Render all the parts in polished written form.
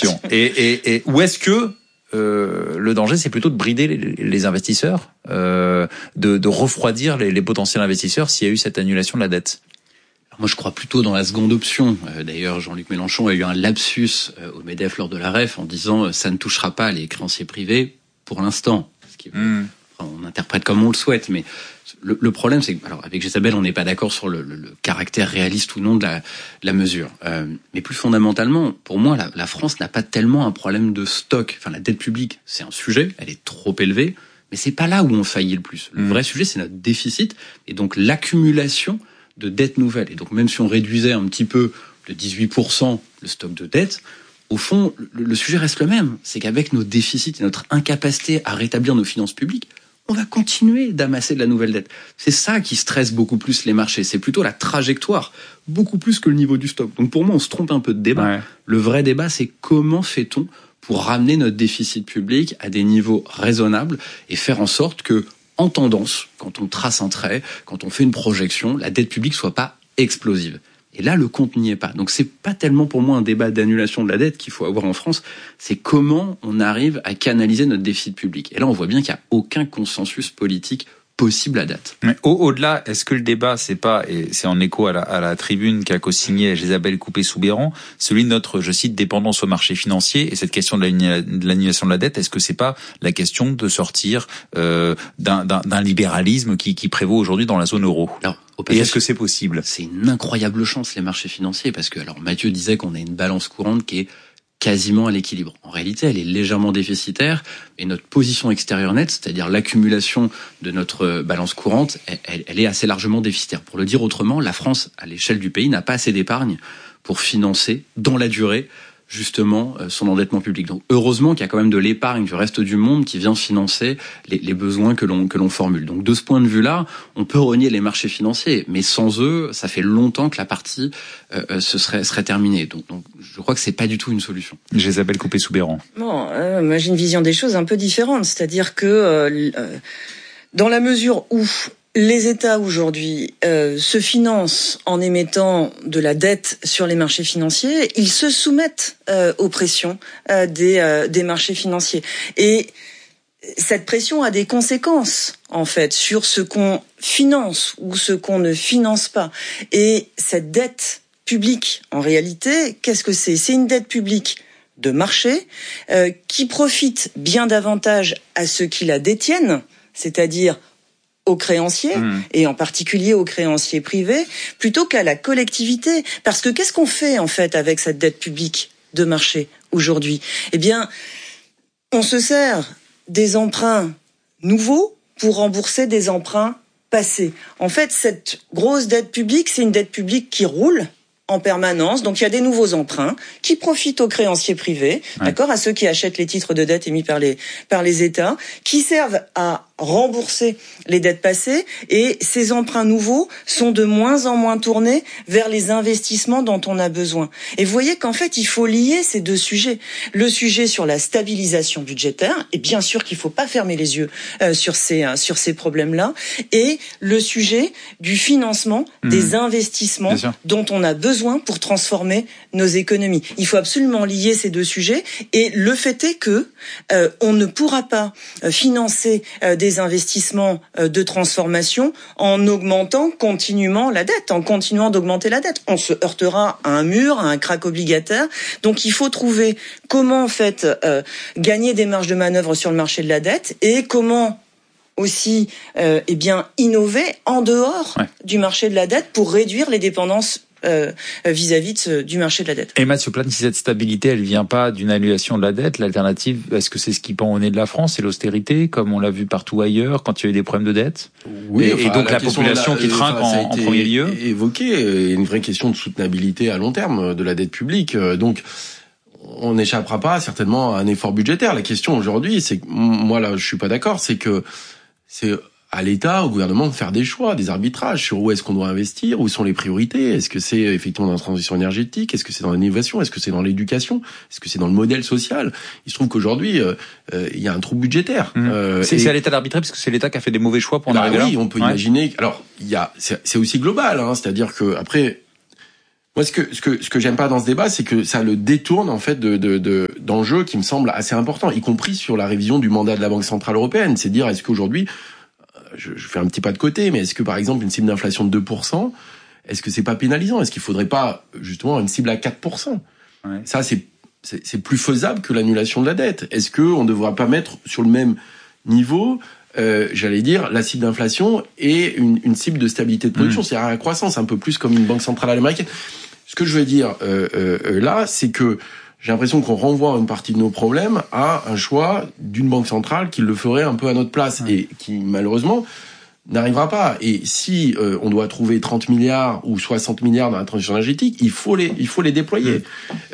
question. Et où est-ce que le danger, c'est plutôt de brider les investisseurs, de refroidir les potentiels investisseurs s'il y a eu cette annulation de la dette? Moi, je crois plutôt dans la seconde option. D'ailleurs, Jean-Luc Mélenchon a eu un lapsus au MEDEF lors de la REF en disant ça ne touchera pas les créanciers privés pour l'instant. On interprète comme on le souhaite, mais le problème, c'est que, alors, avec Isabelle, on n'est pas d'accord sur le caractère réaliste ou non de la mesure. Mais plus fondamentalement, pour moi, la France n'a pas tellement un problème de stock. Enfin, la dette publique, c'est un sujet, elle est trop élevée, mais c'est pas là où on faillit le plus. Le vrai sujet, c'est notre déficit, et donc l'accumulation de dettes nouvelles. Et donc, même si on réduisait un petit peu de 18% le stock de dettes, au fond, le sujet reste le même. C'est qu'avec nos déficits et notre incapacité à rétablir nos finances publiques, on va continuer d'amasser de la nouvelle dette. C'est ça qui stresse beaucoup plus les marchés. C'est plutôt la trajectoire, beaucoup plus que le niveau du stock. Donc pour moi, on se trompe un peu de débat. Ouais. Le vrai débat, c'est comment fait-on pour ramener notre déficit public à des niveaux raisonnables et faire en sorte que, en tendance, quand on trace un trait, quand on fait une projection, la dette publique soit pas explosive. Et là, le compte n'y est pas. Donc, c'est pas tellement pour moi un débat d'annulation de la dette qu'il faut avoir en France. C'est comment on arrive à canaliser notre déficit public. Et là, on voit bien qu'il n'y a aucun consensus politique possible à date. Mais au-delà, est-ce que le débat, c'est pas, et c'est en écho à la tribune qu'a co-signé Isabelle Coupé-Soubeyran, celui de notre, je cite, dépendance au marché financier, et cette question de l'annulation de la dette, est-ce que c'est pas la question de sortir d'un libéralisme qui prévaut aujourd'hui dans la zone euro? Alors, et est-ce que c'est possible? C'est une incroyable chance, les marchés financiers, parce que, alors, Mathieu disait qu'on a une balance courante qui est quasiment à l'équilibre. En réalité, elle est légèrement déficitaire, et notre position extérieure nette, c'est-à-dire l'accumulation de notre balance courante, elle est assez largement déficitaire. Pour le dire autrement, la France, à l'échelle du pays, n'a pas assez d'épargne pour financer, dans la durée, justement, son endettement public. Donc, heureusement qu'il y a quand même de l'épargne du reste du monde qui vient financer les besoins que l'on formule. Donc, de ce point de vue-là, on peut renier les marchés financiers, mais sans eux, ça fait longtemps que la partie serait terminée. Donc, je crois que c'est pas du tout une solution. Isabelle Coupé-Soubeyran. Bon, moi j'ai une vision des choses un peu différente, c'est-à-dire que dans la mesure où les États aujourd'hui se financent en émettant de la dette sur les marchés financiers, ils se soumettent aux pressions des marchés financiers. Et cette pression a des conséquences, en fait, sur ce qu'on finance ou ce qu'on ne finance pas. Et cette dette publique, en réalité, qu'est-ce que c'est ? C'est une dette publique de marché qui profite bien davantage à ceux qui la détiennent, c'est-à-dire aux créanciers, et en particulier aux créanciers privés, plutôt qu'à la collectivité. Parce que qu'est-ce qu'on fait, en fait, avec cette dette publique de marché aujourd'hui ? Eh bien, on se sert des emprunts nouveaux pour rembourser des emprunts passés. En fait, cette grosse dette publique, c'est une dette publique qui roule en permanence. Donc, il y a des nouveaux emprunts qui profitent aux créanciers privés, d'accord, à ceux qui achètent les titres de dette émis par les États, qui servent à rembourser les dettes passées, et ces emprunts nouveaux sont de moins en moins tournés vers les investissements dont on a besoin. Et vous voyez qu'en fait, il faut lier ces deux sujets. Le sujet sur la stabilisation budgétaire, et bien sûr qu'il ne faut pas fermer les yeux sur ces problèmes-là, et le sujet du financement des investissements dont on a besoin pour transformer nos économies. Il faut absolument lier ces deux sujets, et le fait est que on ne pourra pas financer des investissements de transformation en augmentant continuellement la dette, en continuant d'augmenter la dette. On se heurtera à un mur, à un krach obligataire. Donc il faut trouver comment en fait gagner des marges de manœuvre sur le marché de la dette, et comment aussi innover en dehors du marché de la dette pour réduire les dépendances vis-à-vis du marché de la dette. Et Mathieu Plane, si cette stabilité, elle vient pas d'une annulation de la dette, l'alternative, est-ce que c'est ce qui pend au nez de la France, c'est l'austérité, comme on l'a vu partout ailleurs, quand il y a eu des problèmes de dette? Oui, et donc la population qui trinque en premier lieu. Évoqué, une vraie question de soutenabilité à long terme de la dette publique. Donc, on n'échappera pas certainement à un effort budgétaire. La question aujourd'hui, c'est que, moi là, je suis pas d'accord, c'est à l'État, au gouvernement, de faire des choix, des arbitrages sur où est-ce qu'on doit investir, où sont les priorités. Est-ce que c'est effectivement dans la transition énergétique? Est-ce que c'est dans l'innovation? Est-ce que c'est dans l'éducation? Est-ce que c'est dans le modèle social? Il se trouve qu'aujourd'hui, il y a un trou budgétaire. C'est à l'État d'arbitrer, parce que c'est l'État qui a fait des mauvais choix pour en arriver là. Oui, on peut imaginer. Alors, c'est aussi global, hein, c'est-à-dire que après, Moi, ce que j'aime pas dans ce débat, c'est que ça le détourne en fait d'enjeux qui me semblent assez importants, y compris sur la révision du mandat de la Banque centrale européenne. C'est dire, est-ce qu'aujourd'hui, je fais un petit pas de côté, mais est-ce que par exemple une cible d'inflation de 2%, est-ce que c'est pas pénalisant? Est-ce qu'il faudrait pas justement une cible à 4%? Ouais. Ça, c'est plus faisable que l'annulation de la dette. Est-ce que on ne devra pas mettre sur le même niveau, j'allais dire, la cible d'inflation et une cible de stabilité de production, c'est-à-dire la croissance, un peu plus comme une banque centrale américaine. Ce que je veux dire là, c'est que j'ai l'impression qu'on renvoie une partie de nos problèmes à un choix d'une banque centrale qui le ferait un peu à notre place et qui malheureusement n'arrivera pas. Et si on doit trouver 30 milliards ou 60 milliards dans la transition énergétique, il faut les déployer.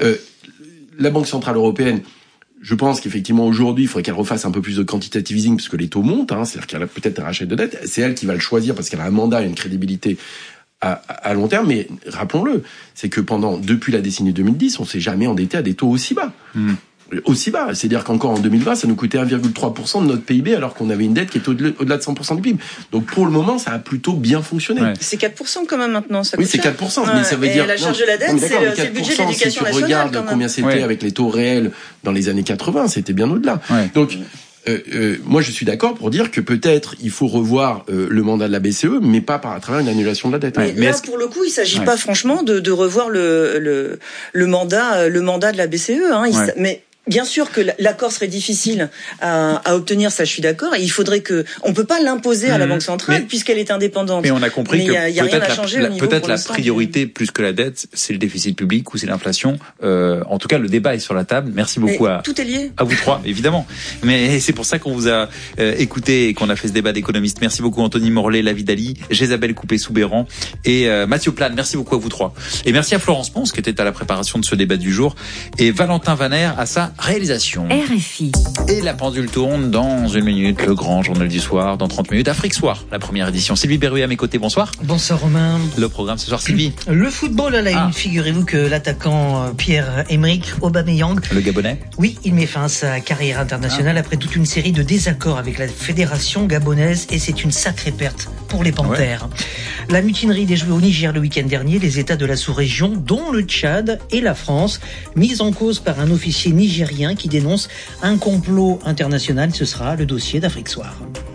La Banque centrale européenne, je pense qu'effectivement aujourd'hui, il faudrait qu'elle refasse un peu plus de quantitative easing parce que les taux montent, c'est-à-dire qu'elle a peut-être un rachat de dette. C'est elle qui va le choisir parce qu'elle a un mandat et une crédibilité à long terme. Mais rappelons-le, c'est que depuis la décennie 2010, on s'est jamais endetté à des taux aussi bas. Aussi bas. C'est-à-dire qu'encore en 2020, ça nous coûtait 1,3% de notre PIB alors qu'on avait une dette qui était au-delà de 100% du PIB. Donc pour le moment, ça a plutôt bien fonctionné. Ouais. C'est 4% quand même maintenant. Ça oui, c'est 4%. Mais ça veut dire... la charge de la dette, c'est le budget de l'éducation nationale. Si tu regardes combien c'était avec les taux réels dans les années 80, c'était bien au-delà. Ouais. Donc... moi, je suis d'accord pour dire que peut-être il faut revoir le mandat de la BCE, mais pas à travers une annulation de la dette. Mais là, pour le coup, il s'agit pas franchement de revoir le mandat de la BCE. Mais bien sûr que l'accord serait difficile à obtenir, ça je suis d'accord. Et il faudrait on peut pas l'imposer à la Banque centrale puisqu'elle est indépendante. Mais on a compris que y a rien à changer au niveau peut-être la priorité plus que la dette, c'est le déficit public ou c'est l'inflation. En tout cas, le débat est sur la table. Merci beaucoup tout est lié. À vous trois, évidemment. Mais c'est pour ça qu'on vous a écouté et qu'on a fait ce débat d'économistes. Merci beaucoup Anthony Morlet, Lavidali, Jésabel Coupé-Soubeyran et Mathieu Plane. Merci beaucoup à vous trois. Et merci à Florence Pons qui était à la préparation de ce débat du jour et Valentin Vaner à sa réalisation. RFI. Et la pendule tourne dans 1 minute, le grand journal du soir, dans 30 minutes, Afrique Soir, la première édition. Sylvie Berruet à mes côtés, bonsoir. Bonsoir Romain. Le programme ce soir, Sylvie. Le football à la une, figurez-vous que l'attaquant Pierre-Emerick Aubameyang, le Gabonais. Oui, il met fin à sa carrière internationale après toute une série de désaccords avec la fédération gabonaise et c'est une sacrée perte pour les Panthères. Ouais. La mutinerie déjouée au Niger le week-end dernier, les États de la sous-région, dont le Tchad et la France, mise en cause par un officier nigérien qui dénonce un complot international. Ce sera le dossier d'Afrique Soir.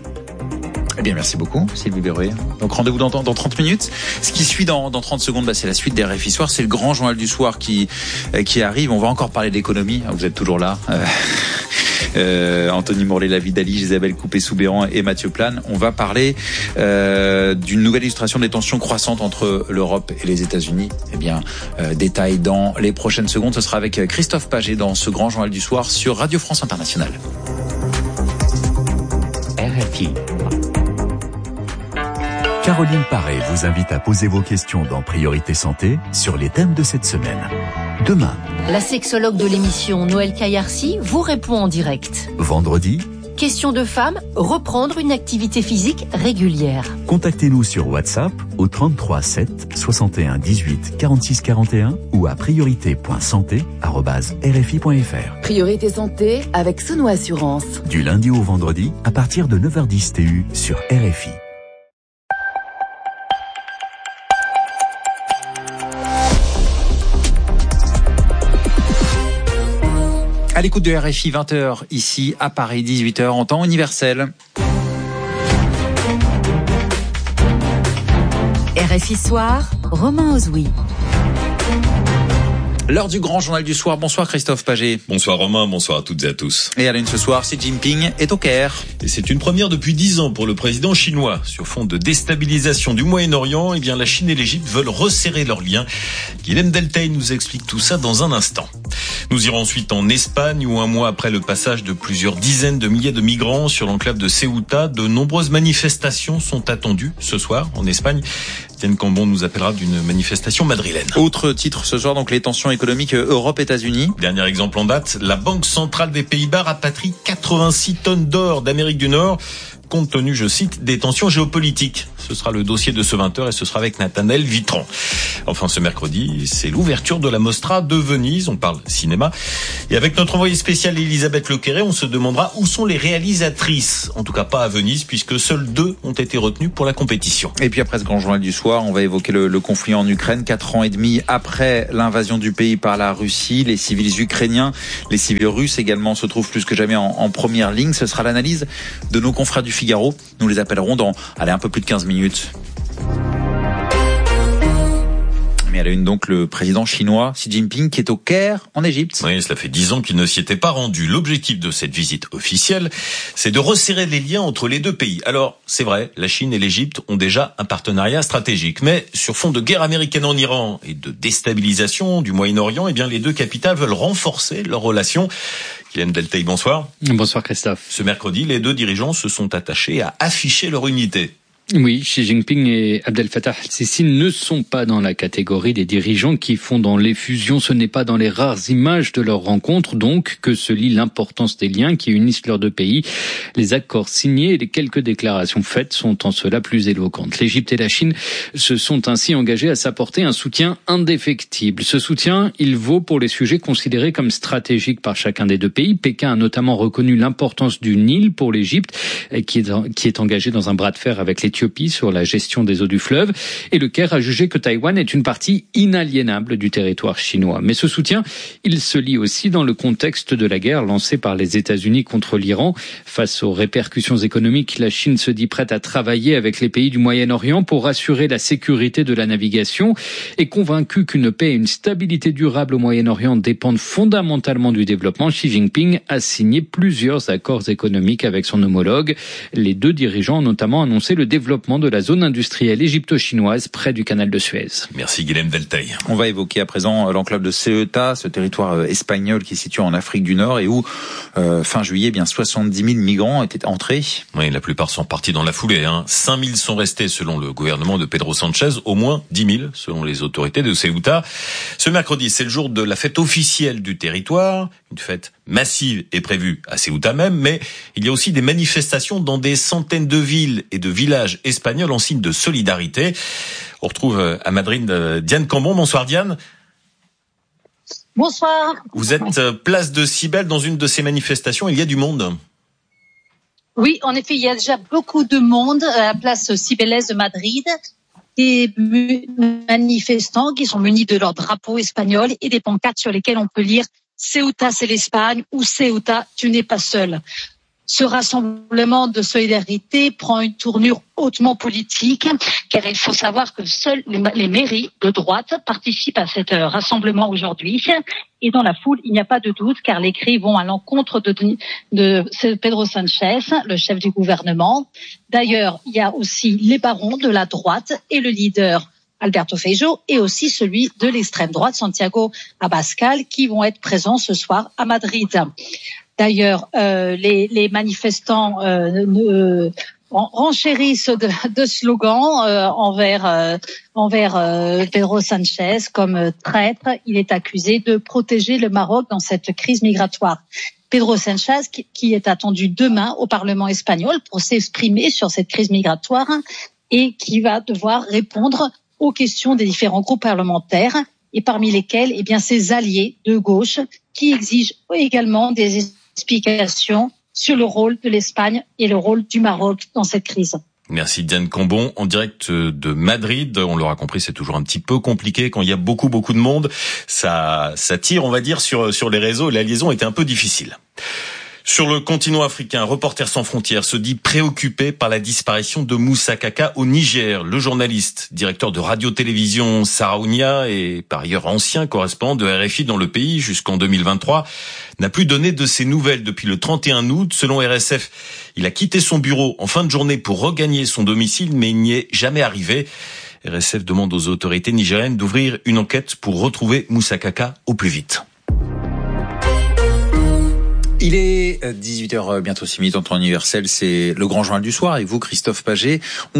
Eh bien, merci beaucoup, Sylvie Berruet. Donc, rendez-vous dans 30 minutes. Ce qui suit dans 30 secondes, c'est la suite des RFI Soir. C'est le grand journal du soir qui arrive. On va encore parler d'économie. Vous êtes toujours là. Anthony Morlet, Lavidali, Jésabel Coupé-Soubeyran et Mathieu Plane. On va parler d'une nouvelle illustration des tensions croissantes entre l'Europe et les États-Unis. Eh bien, détail dans les prochaines secondes. Ce sera avec Christophe Paget dans ce grand journal du soir sur Radio France Internationale. RFI. Caroline Paré vous invite à poser vos questions dans Priorité Santé sur les thèmes de cette semaine. Demain, la sexologue de l'émission Noël Caillarcy vous répond en direct. Vendredi, question de femme, reprendre une activité physique régulière. Contactez-nous sur WhatsApp au 33 7 61 18 46 41 ou à priorité.santé@rfi.fr. Priorité Santé avec Sono Assurance. Du lundi au vendredi à partir de 9h10 TU sur RFI. À l'écoute de RFI, 20h ici à Paris, 18h en temps universel. RFI Soir, Romain Ozoui. L'heure du grand journal du soir. Bonsoir Christophe Paget. Bonsoir Romain, bonsoir à toutes et à tous. Et à la une ce soir, Xi Jinping est au Caire. Et c'est une première depuis 10 ans pour le président chinois. Sur fond de déstabilisation du Moyen-Orient, la Chine et l'Égypte veulent resserrer leurs liens. Guilhem Delteil nous explique tout ça dans un instant. Nous irons ensuite en Espagne où un mois après le passage de plusieurs dizaines de milliers de migrants sur l'enclave de Ceuta, de nombreuses manifestations sont attendues ce soir en Espagne. Étienne Cambon nous appellera d'une manifestation madrilène. Autre titre ce soir, donc les tensions économiques Europe-États-Unis. Dernier exemple en date, la Banque centrale des Pays-Bas rapatrie 86 tonnes d'or d'Amérique du Nord, compte tenu, je cite, des tensions géopolitiques. Ce sera le dossier de ce 20h et ce sera avec Nathanaël Vitran. Enfin, ce mercredi, c'est l'ouverture de la Mostra de Venise. On parle cinéma. Et avec notre envoyée spéciale Elisabeth Lequéré, on se demandera où sont les réalisatrices. En tout cas, pas à Venise, puisque seules 2 ont été retenues pour la compétition. Et puis après ce grand journal du soir, on va évoquer le conflit en Ukraine. 4 ans et demi après l'invasion du pays par la Russie, les civils ukrainiens, les civils russes également se trouvent plus que jamais en première ligne. Ce sera l'analyse de nos confrères du Figaro. Nous les appellerons dans un peu plus de 15 minutes. Mais à la une donc le président chinois Xi Jinping qui est au Caire en Égypte. Oui, cela fait 10 ans qu'il ne s'y était pas rendu. L'objectif de cette visite officielle, c'est de resserrer les liens entre les 2 pays. Alors, c'est vrai, la Chine et l'Égypte ont déjà un partenariat stratégique. Mais sur fond de guerre américaine en Iran et de déstabilisation du Moyen-Orient, eh bien, les 2 capitales veulent renforcer leurs relations. Kylian Delteil, bonsoir. Bonsoir Christophe. Ce mercredi, les 2 dirigeants se sont attachés à afficher leur unité. Oui, Xi Jinping et Abdel Fattah al-Sisi ne sont pas dans la catégorie des dirigeants qui font dans l'effusion. Ce n'est pas dans les rares images de leur rencontre, donc, que se lit l'importance des liens qui unissent leurs 2 pays. Les accords signés et les quelques déclarations faites sont en cela plus éloquentes. L'Égypte et la Chine se sont ainsi engagés à s'apporter un soutien indéfectible. Ce soutien, il vaut pour les sujets considérés comme stratégiques par chacun des 2 pays. Pékin a notamment reconnu l'importance du Nil pour l'Égypte, qui est engagé dans un bras de fer avec l'Éthiopie sur la gestion des eaux du fleuve, et le Caire a jugé que Taïwan est une partie inaliénable du territoire chinois. Mais ce soutien, il se lit aussi dans le contexte de la guerre lancée par les États-Unis contre l'Iran. Face aux répercussions économiques, la Chine se dit prête à travailler avec les pays du Moyen-Orient pour assurer la sécurité de la navigation, et convaincue qu'une paix et une stabilité durable au Moyen-Orient dépendent fondamentalement du développement, Xi Jinping a signé plusieurs accords économiques avec son homologue. Les 2 dirigeants ont notamment annoncé le développement de la zone industrielle égypto-chinoise près du canal de Suez. Merci Guilhem Delteil. On va évoquer à présent l'enclave de Ceuta, ce territoire espagnol qui est situé en Afrique du Nord et où fin juillet, 70 000 migrants étaient entrés. Oui, la plupart sont partis dans la foulée. 5 000 sont restés selon le gouvernement de Pedro Sanchez, au moins 10 000 selon les autorités de Ceuta. Ce mercredi, c'est le jour de la fête officielle du territoire. Une fête massive est prévue à Ceuta même, mais il y a aussi des manifestations dans des centaines de villes et de villages espagnols en signe de solidarité. On retrouve à Madrid Diane Cambon. Bonsoir Diane. Bonsoir. Vous êtes place de Cibel dans une de ces manifestations. Il y a du monde. Oui, en effet, il y a déjà beaucoup de monde à la place Cibelaise de Madrid. Des manifestants qui sont munis de leur drapeau espagnol et des pancartes sur lesquelles on peut lire « Ceuta, c'est l'Espagne » ou « Ceuta, tu n'es pas seul ». Ce rassemblement de solidarité prend une tournure hautement politique, car il faut savoir que seules les mairies de droite participent à cet rassemblement aujourd'hui. Et dans la foule, il n'y a pas de doute, car les cris vont à l'encontre de Pedro Sanchez, le chef du gouvernement. D'ailleurs, il y a aussi les barons de la droite et le leader Alberto Feijóo, et aussi celui de l'extrême droite, Santiago Abascal, qui vont être présents ce soir à Madrid. D'ailleurs, les manifestants renchérissent de slogans envers Pedro Sanchez comme traître. Il est accusé de protéger le Maroc dans cette crise migratoire. Pedro Sanchez, qui est attendu demain au Parlement espagnol pour s'exprimer sur cette crise migratoire et qui va devoir répondre aux questions des différents groupes parlementaires, et parmi lesquels, ses alliés de gauche qui exigent également des explications sur le rôle de l'Espagne et le rôle du Maroc dans cette crise. Merci Diane Cambon, en direct de Madrid. On l'aura compris, c'est toujours un petit peu compliqué quand il y a beaucoup de monde. Ça tire, on va dire, sur les réseaux. La liaison était un peu difficile. Sur le continent africain, Reporters sans frontières se dit préoccupé par la disparition de Moussa Kaka au Niger. Le journaliste, directeur de radio-télévision Saraounia et par ailleurs ancien correspondant de RFI dans le pays jusqu'en 2023, n'a plus donné de ses nouvelles depuis le 31 août. Selon RSF, il a quitté son bureau en fin de journée pour regagner son domicile, mais il n'y est jamais arrivé. RSF demande aux autorités nigériennes d'ouvrir une enquête pour retrouver Moussa Kaka au plus vite. Il est 18h, bientôt 6 minutes en temps universel, c'est le grand journal du soir avec vous, Christophe Paget.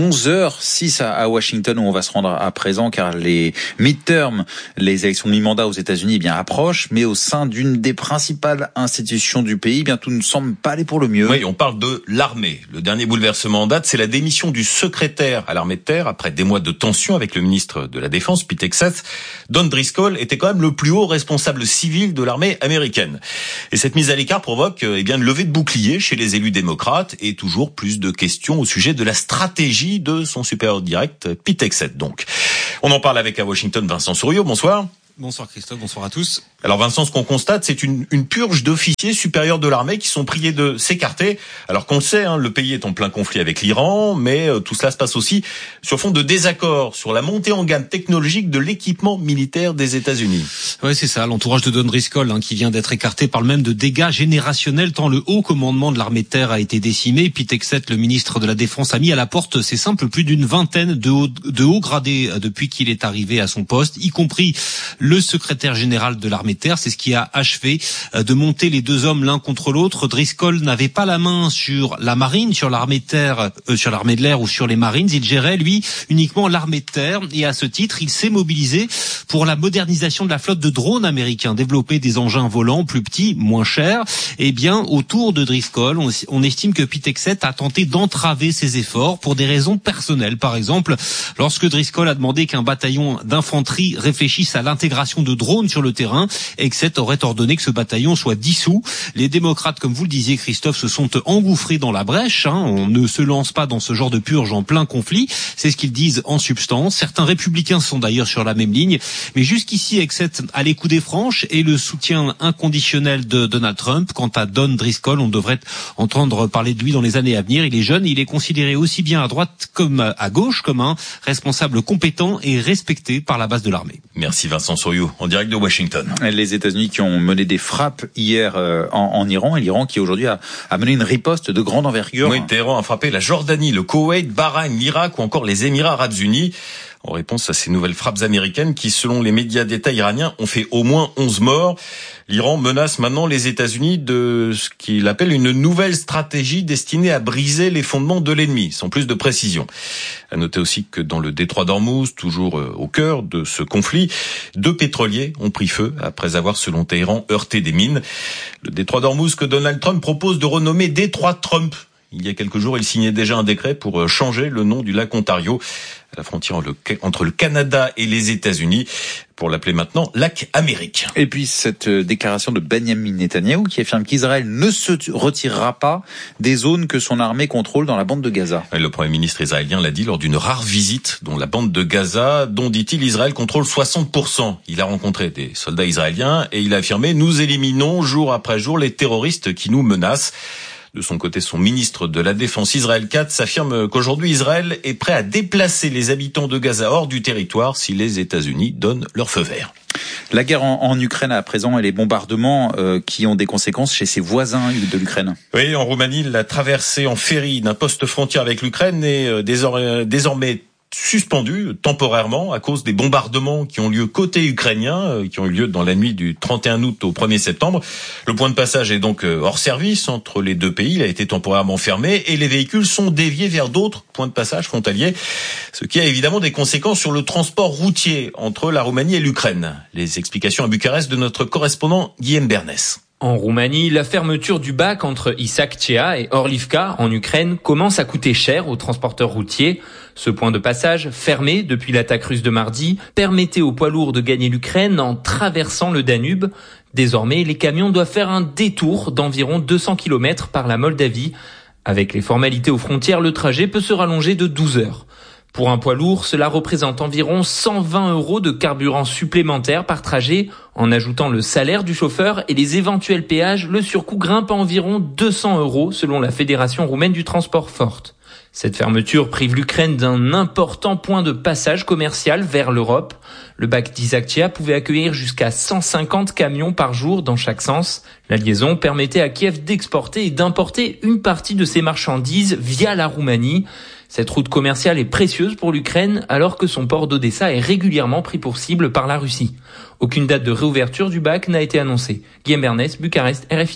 11h06 à Washington, où on va se rendre à présent, car les midterms, les élections de mi-mandat aux États-Unis, approchent, mais au sein d'une des principales institutions du pays, tout ne semble pas aller pour le mieux. Oui, on parle de l'armée. Le dernier bouleversement en date, c'est la démission du secrétaire à l'armée de terre, après des mois de tension avec le ministre de la Défense, Pete Hegseth. Don Driscoll était quand même le plus haut responsable civil de l'armée américaine. Et cette mise à l'écart provoque une levée de boucliers chez les élus démocrates et toujours plus de questions au sujet de la stratégie de son supérieur direct, Pete Hegseth. Donc, on en parle avec à Washington Vincent Souriau. Bonsoir. Bonsoir Christophe, bonsoir à tous. Alors Vincent, ce qu'on constate, c'est une purge d'officiers supérieurs de l'armée qui sont priés de s'écarter. Alors qu'on le sait, le pays est en plein conflit avec l'Iran, mais tout cela se passe aussi sur fond de désaccord sur la montée en gamme technologique de l'équipement militaire des États-Unis. Ouais, c'est ça. L'entourage de Don Driscoll, qui vient d'être écarté, parle même de dégâts générationnels tant le haut commandement de l'armée de terre a été décimé. Pete Hegseth, le ministre de la Défense, a mis à la porte, c'est simple, plus d'une vingtaine de hauts gradés depuis qu'il est arrivé à son poste, y compris le secrétaire général de l'armée de terre. C'est ce qui a achevé de monter les deux hommes l'un contre l'autre. Driscoll n'avait pas la main sur la marine, sur l'armée de terre, sur l'armée de l'air ou sur les marines. Il gérait, lui, uniquement l'armée de terre. Et à ce titre, il s'est mobilisé pour la modernisation de la flotte de drones américains, développer des engins volants plus petits, moins chers. Eh bien, autour de Driscoll, on estime que Pete Hegseth a tenté d'entraver ses efforts pour des raisons personnelles. Par exemple, lorsque Driscoll a demandé qu'un bataillon d'infanterie réfléchisse à l'intégration de drones sur le terrain, Hegseth aurait ordonné que ce bataillon soit dissous. Les démocrates, comme vous le disiez Christophe, se sont engouffrés dans la brèche. On ne se lance pas dans ce genre de purge en plein conflit. C'est ce qu'ils disent en substance. Certains républicains sont d'ailleurs sur la même ligne. Mais jusqu'ici, Hegseth a les coudées franches et le soutien inconditionnel de Donald Trump. Quant à Don Driscoll, on devrait entendre parler de lui dans les années à venir. Il est jeune, il est considéré aussi bien à droite comme à gauche comme un responsable compétent et respecté par la base de l'armée. Merci Vincent Souriau, en direct de Washington. Les États-Unis qui ont mené des frappes hier en Iran, et l'Iran qui aujourd'hui a mené une riposte de grande envergure. Oui, Téhéran a frappé la Jordanie, le Koweït, Bahreïn, l'Irak ou encore les Émirats arabes unis, en réponse à ces nouvelles frappes américaines qui, selon les médias d'État iraniens, ont fait au moins 11 morts. L'Iran menace maintenant les États-Unis de ce qu'il appelle une nouvelle stratégie destinée à briser les fondements de l'ennemi, sans plus de précision. À noter aussi que dans le détroit d'Ormuz, toujours au cœur de ce conflit, 2 pétroliers ont pris feu après avoir, selon Téhéran, heurté des mines. Le détroit d'Ormuz que Donald Trump propose de renommer détroit Trump. Il y a quelques jours, il signait déjà un décret pour changer le nom du lac Ontario, à la frontière entre le Canada et les États-Unis, pour l'appeler maintenant lac Amérique. Et puis cette déclaration de Benjamin Netanyahou qui affirme qu'Israël ne se retirera pas des zones que son armée contrôle dans la bande de Gaza. Le Premier ministre israélien l'a dit lors d'une rare visite dans la bande de Gaza, dont, dit-il, Israël contrôle 60%. Il a rencontré des soldats israéliens et il a affirmé « Nous éliminons jour après jour les terroristes qui nous menacent ». De son côté, son ministre de la Défense, Israël Katz, affirme qu'aujourd'hui, Israël est prêt à déplacer les habitants de Gaza hors du territoire si les États-Unis donnent leur feu vert. La guerre en Ukraine à présent et les bombardements qui ont des conséquences chez ses voisins de l'Ukraine. Oui, en Roumanie, la traversée en ferry d'un poste frontière avec l'Ukraine est désormais suspendu temporairement à cause des bombardements qui ont lieu côté ukrainien, qui ont eu lieu dans la nuit du 31 août au 1er septembre. Le point de passage est donc hors service entre les deux pays. Il a été temporairement fermé et les véhicules sont déviés vers d'autres points de passage frontaliers, ce qui a évidemment des conséquences sur le transport routier entre la Roumanie et l'Ukraine. Les explications à Bucarest de notre correspondant Guillaume Bernès. En Roumanie, la fermeture du bac entre Isaccea et Orlivka en Ukraine commence à coûter cher aux transporteurs routiers. Ce point de passage, fermé depuis l'attaque russe de mardi, permettait aux poids lourds de gagner l'Ukraine en traversant le Danube. Désormais, les camions doivent faire un détour d'environ 200 km par la Moldavie. Avec les formalités aux frontières, le trajet peut se rallonger de 12 heures. Pour un poids lourd, cela représente environ 120 € de carburant supplémentaire par trajet. En ajoutant le salaire du chauffeur et les éventuels péages, le surcoût grimpe à environ 200 € selon la Fédération roumaine du transport Fort. Cette fermeture prive l'Ukraine d'un important point de passage commercial vers l'Europe. Le bac d'Isaccea pouvait accueillir jusqu'à 150 camions par jour dans chaque sens. La liaison permettait à Kiev d'exporter et d'importer une partie de ses marchandises via la Roumanie. Cette route commerciale est précieuse pour l'Ukraine alors que son port d'Odessa est régulièrement pris pour cible par la Russie. Aucune date de réouverture du bac n'a été annoncée. Guillaume Bernès, Bucarest, RFI.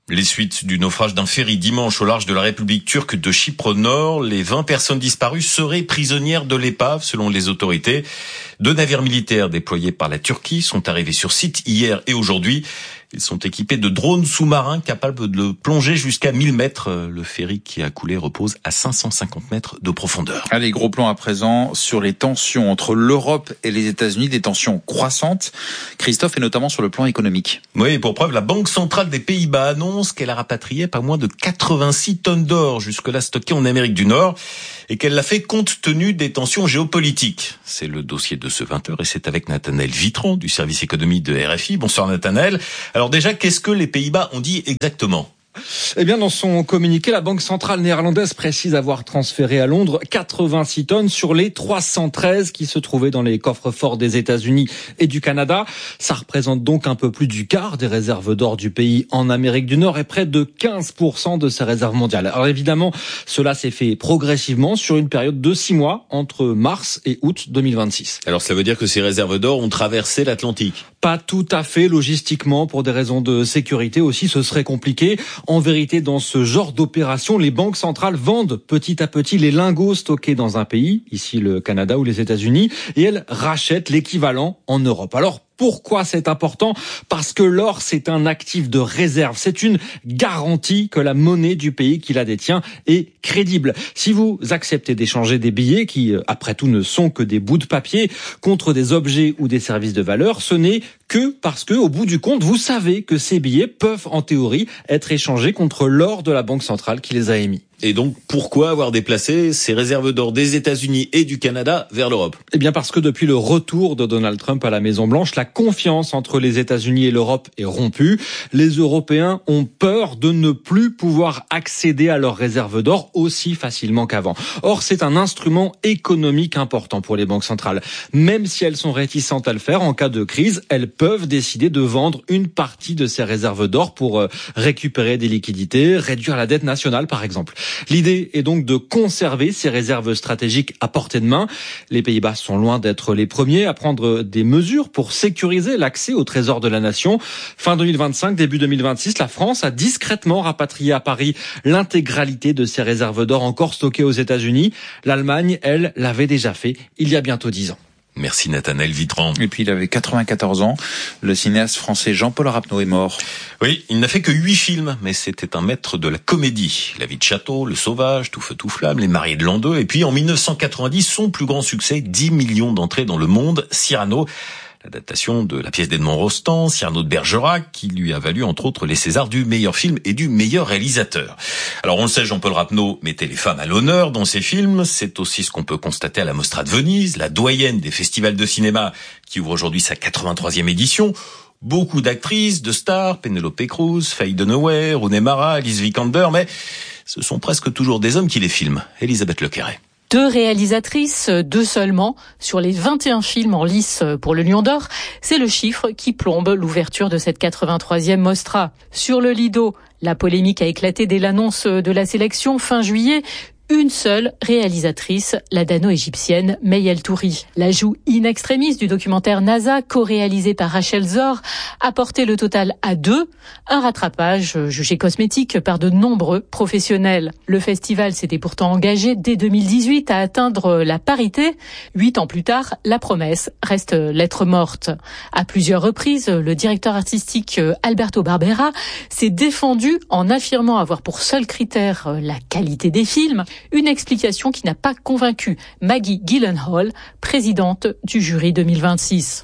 Les suites du naufrage d'un ferry dimanche au large de la République turque de Chypre Nord. Les 20 personnes disparues seraient prisonnières de l'épave, selon les autorités. 2 navires militaires déployés par la Turquie sont arrivés sur site hier et aujourd'hui. Ils sont équipés de drones sous-marins capables de plonger jusqu'à 1000 mètres. Le ferry qui a coulé repose à 550 mètres de profondeur. Allez, gros plan à présent sur les tensions entre l'Europe et les États-Unis, des tensions croissantes. Christophe, et notamment sur le plan économique. Oui, pour preuve, la Banque centrale des Pays-Bas annonce qu'elle a rapatrié pas moins de 86 tonnes d'or jusque-là stockées en Amérique du Nord et qu'elle l'a fait compte tenu des tensions géopolitiques. C'est le dossier de ce 20h et c'est avec Nathanaël Vitran du service économie de RFI. Bonsoir Nathanaël. Alors déjà, qu'est-ce que les Pays-Bas ont dit exactement ? Eh bien, dans son communiqué, la Banque centrale néerlandaise précise avoir transféré à Londres 86 tonnes sur les 313 qui se trouvaient dans les coffres-forts des États-Unis et du Canada. Ça représente donc un peu plus du quart des réserves d'or du pays en Amérique du Nord et près de 15% de ses réserves mondiales. Alors évidemment, cela s'est fait progressivement sur une période de 6 mois entre mars et août 2026. Alors ça veut dire que ces réserves d'or ont traversé l'Atlantique ? Pas tout à fait, logistiquement, pour des raisons de sécurité aussi, ce serait compliqué. En vérité, dans ce genre d'opération, les banques centrales vendent petit à petit les lingots stockés dans un pays, ici le Canada ou les États-Unis, et elles rachètent l'équivalent en Europe. Alors, pourquoi c'est important ? Parce que l'or, c'est un actif de réserve. C'est une garantie que la monnaie du pays qui la détient est crédible. Si vous acceptez d'échanger des billets qui, après tout, ne sont que des bouts de papier contre des objets ou des services de valeur, ce n'est que parce que, au bout du compte, vous savez que ces billets peuvent, en théorie, être échangés contre l'or de la Banque centrale qui les a émis. Et donc, pourquoi avoir déplacé ces réserves d'or des États-Unis et du Canada vers l'Europe ? Eh bien, parce que depuis le retour de Donald Trump à la Maison-Blanche, la confiance entre les États-Unis et l'Europe est rompue. Les Européens ont peur de ne plus pouvoir accéder à leurs réserves d'or aussi facilement qu'avant. Or, c'est un instrument économique important pour les banques centrales. Même si elles sont réticentes à le faire, en cas de crise, elles peuvent décider de vendre une partie de ces réserves d'or pour récupérer des liquidités, réduire la dette nationale, par exemple. L'idée est donc de conserver ces réserves stratégiques à portée de main. Les Pays-Bas sont loin d'être les premiers à prendre des mesures pour sécuriser l'accès au trésor de la nation. Fin 2025, début 2026, la France a discrètement rapatrié à Paris l'intégralité de ses réserves d'or encore stockées aux États-Unis. L'Allemagne, elle, l'avait déjà fait il y a bientôt 10 ans. Merci Nathanaël Vitran. Et puis il avait 94 ans. Le cinéaste français Jean-Paul Rapneau est mort. Oui, il n'a fait que 8 films, mais c'était un maître de la comédie. La vie de château, Le Sauvage, Tout feu tout flamme, Les mariés de l'an 2. Et puis en 1990, son plus grand succès, 10 millions d'entrées dans le monde, Cyrano. L'adaptation de la pièce d'Edmond Rostand, Cyrano de Bergerac, qui lui a valu entre autres les Césars du meilleur film et du meilleur réalisateur. Alors on le sait, Jean-Paul Rapneau mettait les femmes à l'honneur dans ses films. C'est aussi ce qu'on peut constater à la Mostra de Venise, la doyenne des festivals de cinéma, qui ouvre aujourd'hui sa 83e édition. Beaucoup d'actrices, de stars, Penelope Cruz, Faye Dunaway, Rooney Mara, Alice Vikander, mais ce sont presque toujours des hommes qui les filment. Elisabeth Lequerret. 2 réalisatrices, 2 seulement, sur les 21 films en lice pour le Lion d'Or. C'est le chiffre qui plombe l'ouverture de cette 83e Mostra. Sur le Lido, la polémique a éclaté dès l'annonce de la sélection fin juillet. Une seule réalisatrice, la dano-égyptienne Mey El Touri. L'ajout in extremis du documentaire NASA, co-réalisé par Rachel Zor, a porté le total à 2, un rattrapage jugé cosmétique par de nombreux professionnels. Le festival s'était pourtant engagé dès 2018 à atteindre la parité. 8 ans plus tard, la promesse reste lettre morte. À plusieurs reprises, le directeur artistique Alberto Barbera s'est défendu en affirmant avoir pour seul critère la qualité des films. Une explication qui n'a pas convaincu Maggie Gyllenhaal, présidente du jury 2026.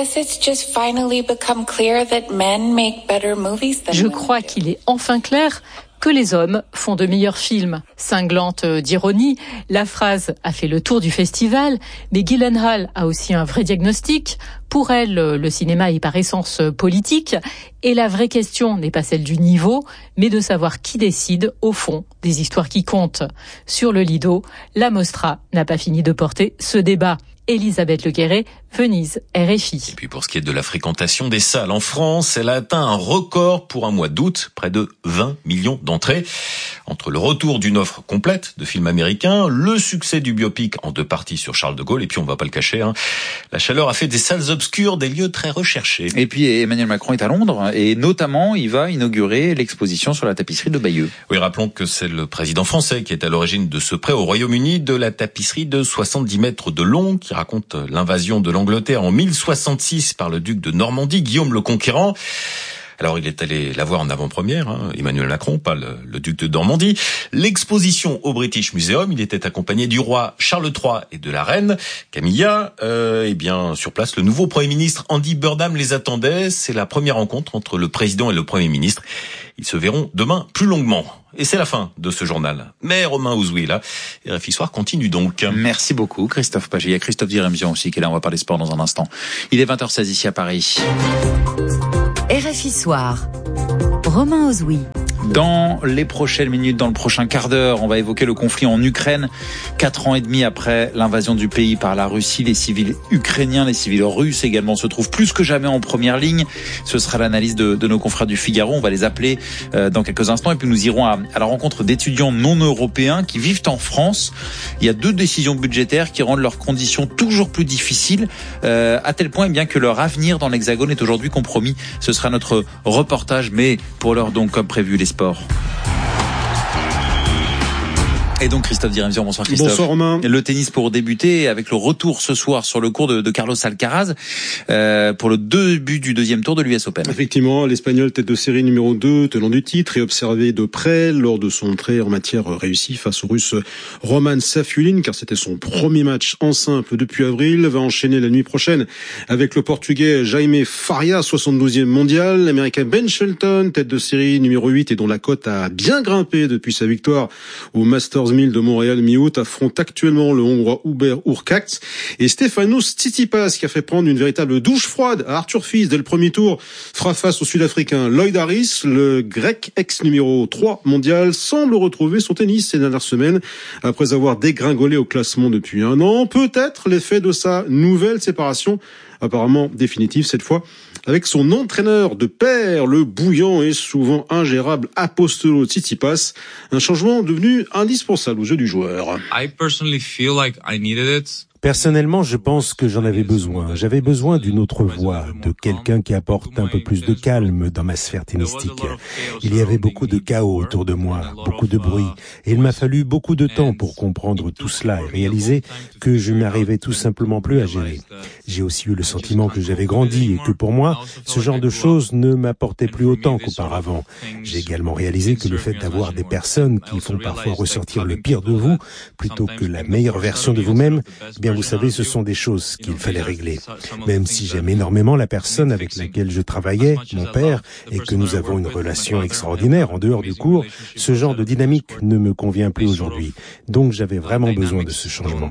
Je crois qu'il est enfin clair que les hommes font de meilleurs films. Cinglante d'ironie, la phrase a fait le tour du festival, mais Gyllenhaal a aussi un vrai diagnostic. Pour elle, le cinéma est par essence politique, et la vraie question n'est pas celle du niveau, mais de savoir qui décide, au fond, des histoires qui comptent. Sur le Lido, la Mostra n'a pas fini de porter ce débat. Elisabeth Lequerret, Venise, RFI. Et puis pour ce qui est de la fréquentation des salles en France, elle a atteint un record pour un mois d'août, près de 20 millions d'entrées. entre le retour d'une offre complète de films américains, le succès du biopic en 2 parties sur Charles de Gaulle, et puis on va pas le cacher, la chaleur a fait des salles obscures des lieux très recherchés. Et puis Emmanuel Macron est à Londres, et notamment il va inaugurer l'exposition sur la tapisserie de Bayeux. Oui, rappelons que c'est le président français qui est à l'origine de ce prêt au Royaume-Uni de la tapisserie de 70 mètres de long qui raconte l'invasion de l'Angleterre en 1066 par le duc de Normandie, Guillaume le Conquérant. Alors il est allé la voir en avant-première, Emmanuel Macron, pas le duc de Normandie. L'exposition au British Museum, il était accompagné du roi Charles III et de la reine Camilla. Et bien sur place, le nouveau Premier ministre Andy Burnham les attendait. C'est la première rencontre entre le président et le Premier ministre. Ils se verront demain plus longuement. Et c'est la fin de ce journal. Mais Romain Ouzoué là, RFI Soir continue donc. Merci beaucoup Christophe Pagé. Il y a Christophe Diremzian aussi qui est là, on va parler sport dans un instant. Il est 20h16 ici à Paris. RFI Soir. Romain Ouzoué. Dans les prochaines minutes, dans le prochain quart d'heure, on va évoquer le conflit en Ukraine. 4 ans et demi après l'invasion du pays par la Russie, les civils ukrainiens, les civils russes également se trouvent plus que jamais en première ligne. Ce sera l'analyse de nos confrères du Figaro. On va les appeler dans quelques instants. Et puis nous irons à la rencontre d'étudiants non européens qui vivent en France. Il y a 2 décisions budgétaires qui rendent leurs conditions toujours plus difficiles, à tel point bien que leur avenir dans l'Hexagone est aujourd'hui compromis. Ce sera notre reportage, mais pour l'heure donc, comme prévu, les sports. Et donc Christophe Diremzian, bonsoir Christophe. Bonsoir Romain. Le tennis pour débuter avec le retour ce soir sur le court de Carlos Alcaraz pour le début du 2e tour de l'US Open. Effectivement, l'Espagnol tête de série numéro 2, tenant du titre et observé de près lors de son entrée en matière réussie face au Russe Roman Safulin, car c'était son premier match en simple depuis avril, va enchaîner la nuit prochaine avec le Portugais Jaime Faria, 72e mondial, l'Américain Ben Shelton, tête de série numéro 8 et dont la cote a bien grimpé depuis sa victoire au Masters 1000 de Montréal mi-août, affronte actuellement le Hongrois Hubert Hurkacz, et Stefanos Tsitsipas, qui a fait prendre une véritable douche froide à Arthur Fils dès le premier tour, fera face au Sud-Africain Lloyd Harris. Le Grec ex numéro 3 mondial semble retrouver son tennis ces dernières semaines après avoir dégringolé au classement depuis un an. Peut-être l'effet de sa nouvelle séparation, apparemment définitive cette fois, avec son entraîneur de pair, le bouillant et souvent ingérable Apostolo Tsitsipas, un changement devenu indispensable aux yeux du joueur. I personally feel like I needed it. Personnellement, je pense que j'en avais besoin. J'avais besoin d'une autre voix, de quelqu'un qui apporte un peu plus de calme dans ma sphère tennistique. Il y avait beaucoup de chaos autour de moi, beaucoup de bruit, et il m'a fallu beaucoup de temps pour comprendre tout cela et réaliser que je n'arrivais tout simplement plus à gérer. J'ai aussi eu le sentiment que j'avais grandi et que pour moi, ce genre de choses ne m'apportait plus autant qu'auparavant. J'ai également réalisé que le fait d'avoir des personnes qui font parfois ressortir le pire de vous, plutôt que la meilleure version de vous-même, bien vous savez, ce sont des choses qu'il fallait régler. Même si j'aime énormément la personne avec laquelle je travaillais, mon père, et que nous avons une relation extraordinaire en dehors du cours, ce genre de dynamique ne me convient plus aujourd'hui. Donc j'avais vraiment besoin de ce changement.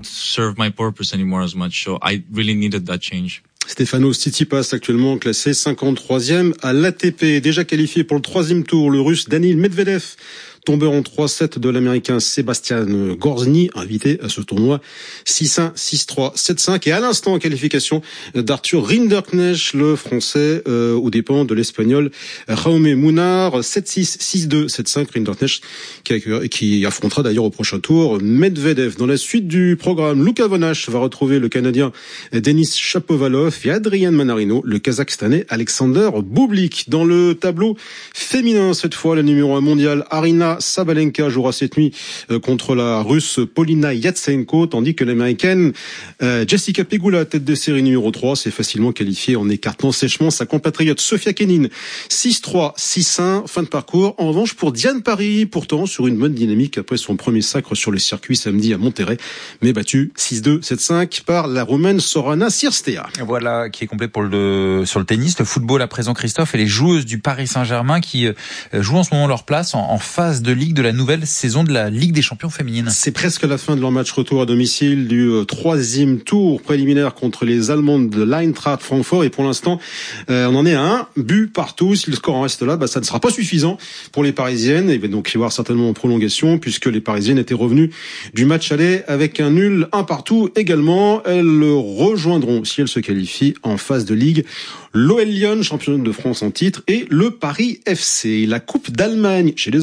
Stefanos Tsitsipas, actuellement classé 53e à l'ATP. Déjà qualifié pour le 3e tour, le Russe Danil Medvedev, tombeur en 3-7 de l'Américain Sebastian Gorzny, invité à ce tournoi 6-1, 6-3, 7-5. Et à l'instant, en qualification d'Arthur Rinderknecht, le Français, aux dépens de l'Espagnol Jaume Munar, 7-6, 6-2, 7-5. Rinderknecht qui affrontera d'ailleurs au prochain tour Medvedev. Dans la suite du programme, Luka Von Hasch va retrouver le Canadien Denis Shapovalov et Adrian Manarino, le Kazakhstanais Alexander Bublik. Dans le tableau féminin, cette fois, la numéro 1 mondiale Arina Sabalenka jouera cette nuit contre la Russe Polina Yatsenko, tandis que l'Américaine Jessica Pegula, tête de série numéro 3, s'est facilement qualifiée en écartant sèchement sa compatriote Sofia Kenin. 6-3, 6-1, fin de parcours. En revanche, pour Diane Paris, pourtant sur une bonne dynamique après son premier sacre sur le circuit samedi à Monterrey, mais battue 6-2, 7-5 par la Roumaine Sorana Cirstea. Voilà qui est complet pour sur le tennis. Le football à présent, Christophe, et les joueuses du Paris Saint-Germain qui jouent en ce moment leur place en phase de ligue de la nouvelle saison de la Ligue des Champions féminine. C'est presque la fin de leur match retour à domicile du 3e tour préliminaire contre les Allemandes de l'Eintracht Francfort, et pour l'instant on en est à 1 but partout. Si le score en reste là, ça ne sera pas suffisant pour les Parisiennes. Il va donc y avoir certainement en prolongation, puisque les Parisiennes étaient revenues du match aller avec un nul 1 partout également. Elles rejoindront, si elles se qualifient, en phase de ligue l'OL Lyon, championne de France en titre, et le Paris FC. La Coupe d'Allemagne chez les hommes au menu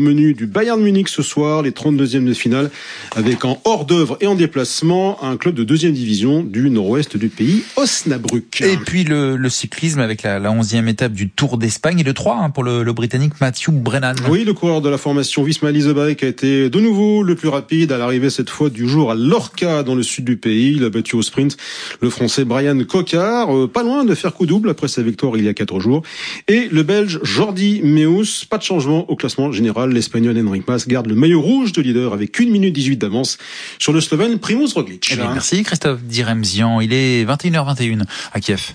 menu du Bayern Munich ce soir, les 32e de finale, avec en hors d'œuvre et en déplacement un club de 2e division du nord-ouest du pays, Osnabrück. Et puis le cyclisme avec la 11e étape du Tour d'Espagne et le 3 pour le Britannique Matthew Brennan. Oui, le coureur de la formation Visma Leasebike a été de nouveau le plus rapide à l'arrivée cette fois du jour à Lorca dans le sud du pays. Il a battu au sprint le Français Brian Coquard, pas loin de faire coup double après sa victoire il y a 4 jours. Et le Belge Jordi Meus, pas de changement au classement général. L'Espagnol Enric Mas garde le maillot rouge de leader avec 1 minute 18 d'avance sur le Slovène Primož Roglič. Merci Christophe Diremzian. Il est 21h21 à Kiev.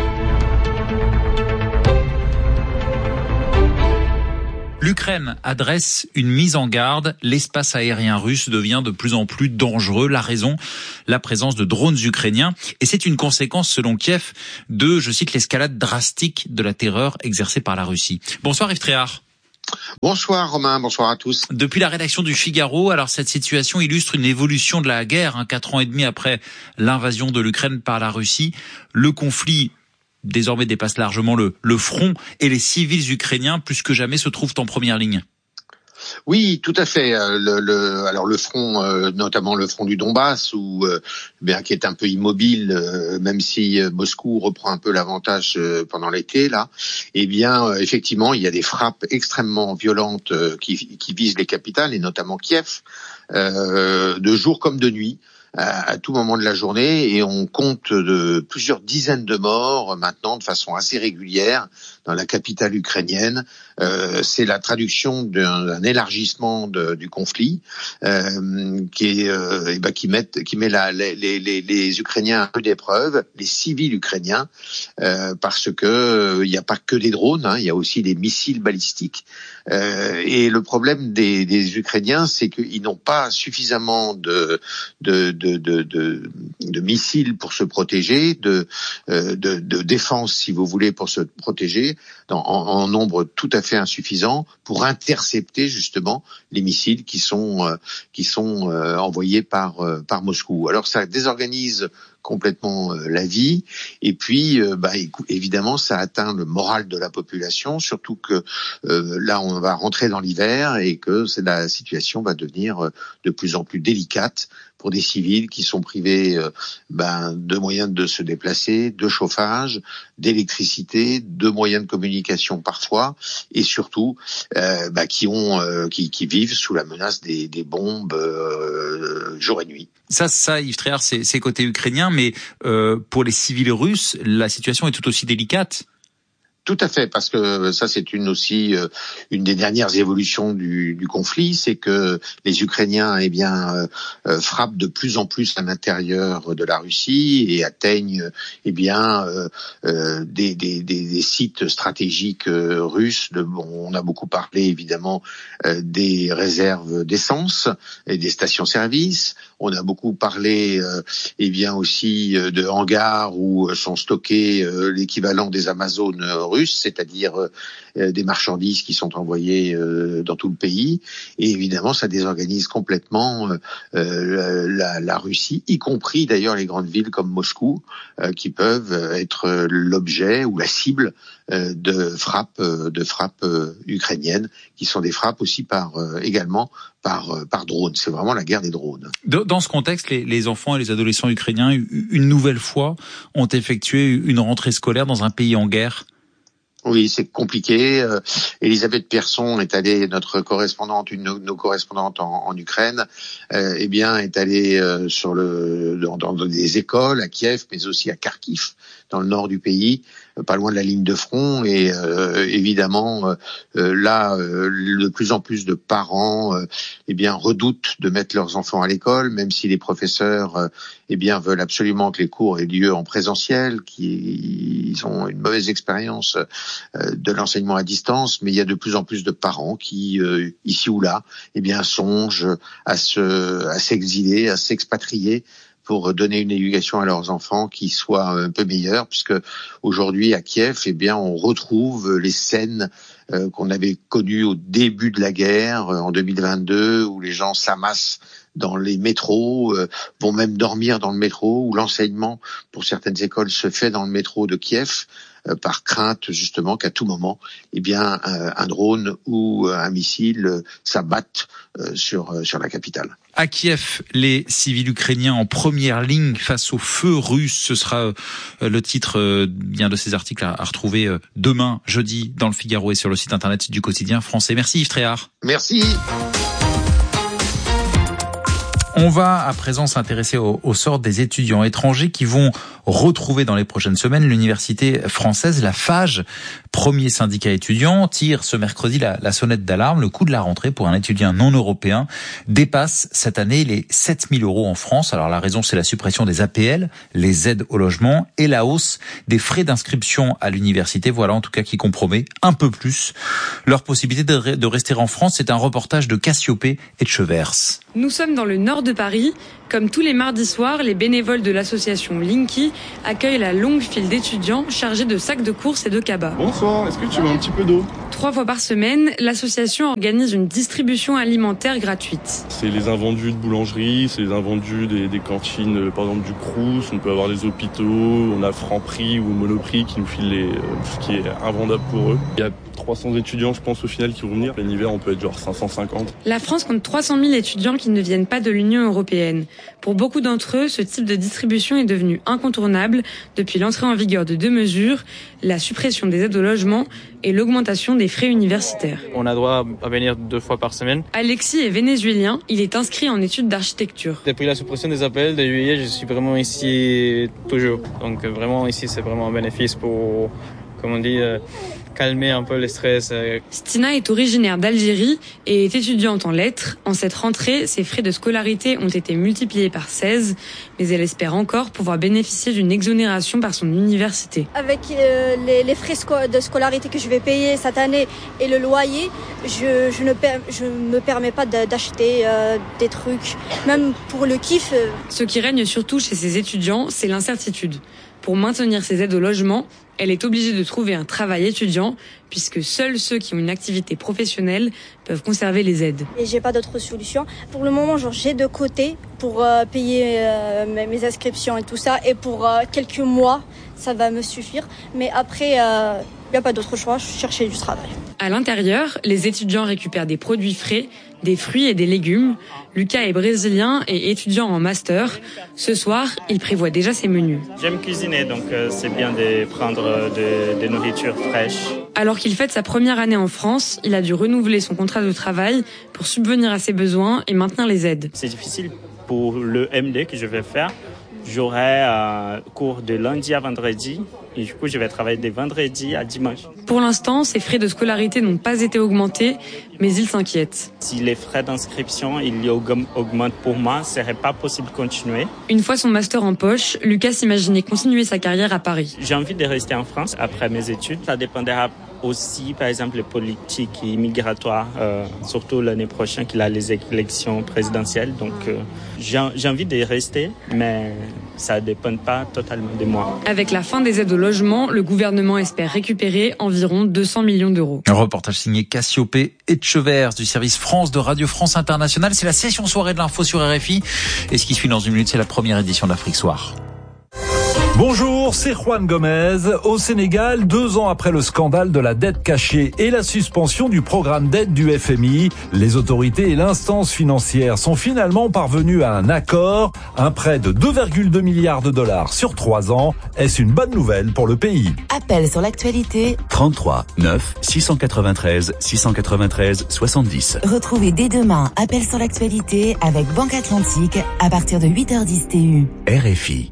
L'Ukraine adresse une mise en garde. L'espace aérien russe devient de plus en plus dangereux. La raison, la présence de drones ukrainiens. Et c'est une conséquence, selon Kiev, de, je cite, l'escalade drastique de la terreur exercée par la Russie. Bonsoir Yves Tréhard. Bonsoir Romain, bonsoir à tous. Depuis la rédaction du Figaro, alors cette situation illustre une évolution de la guerre, 4 ans et demi après l'invasion de l'Ukraine par la Russie. Le conflit désormais dépasse largement le front et les civils ukrainiens, plus que jamais, se trouvent en première ligne. Oui, tout à fait. Alors le front, notamment le front du Donbass, qui est un peu immobile, même si Moscou reprend un peu l'avantage pendant l'été là. Effectivement, il y a des frappes extrêmement violentes qui visent les capitales et notamment Kiev, de jour comme de nuit. À tout moment de la journée, et on compte de plusieurs dizaines de morts maintenant de façon assez régulière dans la capitale ukrainienne. C'est la traduction d'un élargissement du conflit qui met les Ukrainiens à rude épreuve, les civils ukrainiens, parce que il n'y a pas que des drones, il y a aussi des missiles balistiques. Et le problème des Ukrainiens, c'est qu'ils n'ont pas suffisamment de missiles pour se protéger, de défense, si vous voulez, pour se protéger, en nombre tout à fait insuffisant pour intercepter justement les missiles qui sont envoyés par Moscou. Alors ça désorganise complètement la vie, et puis évidemment ça atteint le moral de la population, surtout que là on va rentrer dans l'hiver et que la situation va devenir de plus en plus délicate pour des civils qui sont privés de moyens de se déplacer, de chauffage, d'électricité, de moyens de communication parfois, et surtout qui vivent sous la menace des bombes jour et nuit. Ça, Yves Tréhard, c'est côté ukrainien, mais pour les civils russes, la situation est tout aussi délicate. Tout à fait, parce que ça c'est une des dernières évolutions du conflit, c'est que les Ukrainiens frappent de plus en plus à l'intérieur de la Russie et atteignent des sites stratégiques russes. On a beaucoup parlé évidemment des réserves d'essence et des stations-service. On a beaucoup parlé aussi de hangars où sont stockés l'équivalent des Amazones russes, c'est-à-dire des marchandises qui sont envoyées dans tout le pays. Et évidemment, ça désorganise complètement la Russie, y compris d'ailleurs les grandes villes comme Moscou, qui peuvent être l'objet ou la cible de frappes ukrainiennes, qui sont des frappes aussi également par drone. C'est vraiment la guerre des drones. Dans ce contexte, les enfants et les adolescents ukrainiens, une nouvelle fois, ont effectué une rentrée scolaire dans un pays en guerre. Oui, c'est compliqué. Elisabeth Persson est allée, notre correspondante, une de nos correspondantes en Ukraine, est allée dans des écoles à Kiev, mais aussi à Kharkiv, dans le nord du pays, pas loin de la ligne de front. Et évidemment, de plus en plus de parents redoutent de mettre leurs enfants à l'école, même si les professeurs veulent absolument que les cours aient lieu en présentiel, ils ont une mauvaise expérience de l'enseignement à distance, mais il y a de plus en plus de parents qui, ici ou là, songent à s'exiler, à s'expatrier pour donner une éducation à leurs enfants qui soit un peu meilleure, puisque aujourd'hui à Kiev, on retrouve les scènes qu'on avait connues au début de la guerre, en 2022, où les gens s'amassent dans les métros, vont même dormir dans le métro, où l'enseignement pour certaines écoles se fait dans le métro de Kiev, par crainte justement qu'à tout moment, eh bien, un drone ou un missile s'abatte sur la capitale. À Kiev, les civils ukrainiens en première ligne face au feu russe. Ce sera le titre bien de ces articles à retrouver demain, jeudi, dans le Figaro et sur le site internet du quotidien français. Merci Yves Tréhard. Merci. On va à présent s'intéresser au sort des étudiants étrangers qui vont retrouver dans les prochaines semaines l'université française. La FAGE, premier syndicat étudiant, tire ce mercredi la sonnette d'alarme. Le coût de la rentrée pour un étudiant non européen dépasse cette année les 7 000 € en France. Alors la raison, c'est la suppression des APL, les aides au logement, et la hausse des frais d'inscription à l'université. Voilà en tout cas qui compromet un peu plus leur possibilité de rester en France. C'est un reportage de Cassiopée et de Chevers. Nous sommes dans le nord de Paris. Comme tous les mardis soirs, les bénévoles de l'association Linky accueillent la longue file d'étudiants chargés de sacs de courses et de cabas. Bonsoir, est-ce que tu veux un petit peu d'eau ? 3 fois par semaine, l'association organise une distribution alimentaire gratuite. C'est les invendus de boulangerie, c'est les invendus des cantines, par exemple du Crous, on peut avoir les hôpitaux, on a Franprix ou Monoprix qui nous filent ce qui est invendable pour eux. Il y a 300 étudiants, je pense, au final, qui vont venir. En hiver, on peut être genre 550. La France compte 300 000 étudiants qui ne viennent pas de l'Union européenne. Pour beaucoup d'entre eux, ce type de distribution est devenu incontournable depuis l'entrée en vigueur de 2 mesures, la suppression des aides au logement et l'augmentation des frais universitaires. On a droit à venir 2 fois par semaine. Alexis est vénézuélien, il est inscrit en études d'architecture. Depuis la suppression des APL de juillet, je suis vraiment ici toujours. Donc vraiment ici, c'est vraiment un bénéfice pour, comme on dit, calmer un peu le stress. Stina est originaire d'Algérie et est étudiante en lettres. En cette rentrée, ses frais de scolarité ont été multipliés par 16, mais elle espère encore pouvoir bénéficier d'une exonération par son université. Avec les frais de scolarité que je vais payer cette année et le loyer, je ne me permets pas d'acheter des trucs, même pour le kiff. Ce qui règne surtout chez ces étudiants, c'est l'incertitude. Pour maintenir ses aides au logement, elle est obligée de trouver un travail étudiant, puisque seuls ceux qui ont une activité professionnelle peuvent conserver les aides. Et j'ai pas d'autre solution. Pour le moment, j'ai de côté pour payer mes inscriptions et tout ça, et pour quelques mois, ça va me suffire. Mais après, il n'y a pas d'autre choix, je cherchais du travail. À l'intérieur, les étudiants récupèrent des produits frais, des fruits et des légumes. Lucas est brésilien et étudiant en master. Ce soir, il prévoit déjà ses menus. J'aime cuisiner, donc c'est bien de prendre des nourritures fraîches. Alors qu'il fête sa première année en France, il a dû renouveler son contrat de travail pour subvenir à ses besoins et maintenir les aides. C'est difficile pour le MD que je vais faire. J'aurai un cours de lundi à vendredi et du coup je vais travailler de vendredi à dimanche. Pour l'instant, ses frais de scolarité n'ont pas été augmentés, mais il s'inquiète. Si les frais d'inscription augmentent pour moi, ce serait pas possible de continuer. Une fois son master en poche, Lucas imaginait continuer sa carrière à Paris. J'ai envie de rester en France après mes études. Ça dépendra aussi, par exemple, les politiques migratoires, surtout l'année prochaine qu'il a les élections présidentielles. Donc, j'ai envie de rester, mais ça ne dépend pas totalement de moi. Avec la fin des aides au logement, le gouvernement espère récupérer environ 200 millions d'euros. Un reportage signé Cassiopée et de Chevers du service France de Radio France Internationale. C'est la session soirée de l'info sur RFI. Et ce qui suit dans une minute, c'est la première édition d'Afrique Soir. Bonjour, c'est Juan Gomez. Au Sénégal, 2 ans après le scandale de la dette cachée et la suspension du programme d'aide du FMI, les autorités et l'instance financière sont finalement parvenus à un accord. Un prêt de 2,2 milliards de dollars sur 3 ans. Est-ce une bonne nouvelle pour le pays? Appel sur l'actualité. 33 9 693 693 70. Retrouvez dès demain Appel sur l'actualité avec Banque Atlantique à partir de 8h10 TU. RFI.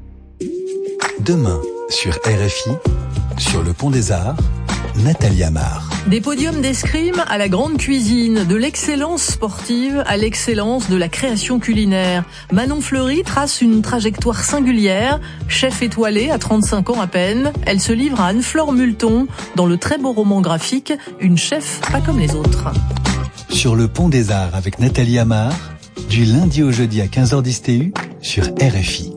Demain, sur RFI, sur le Pont des Arts, Nathalie Amar. Des podiums d'escrime à la grande cuisine, de l'excellence sportive à l'excellence de la création culinaire. Manon Fleury trace une trajectoire singulière. Chef étoilée à 35 ans à peine, elle se livre à Anne-Flore Multon dans le très beau roman graphique Une chef pas comme les autres. Sur le Pont des Arts avec Nathalie Amar, du lundi au jeudi à 15h10 TU sur RFI.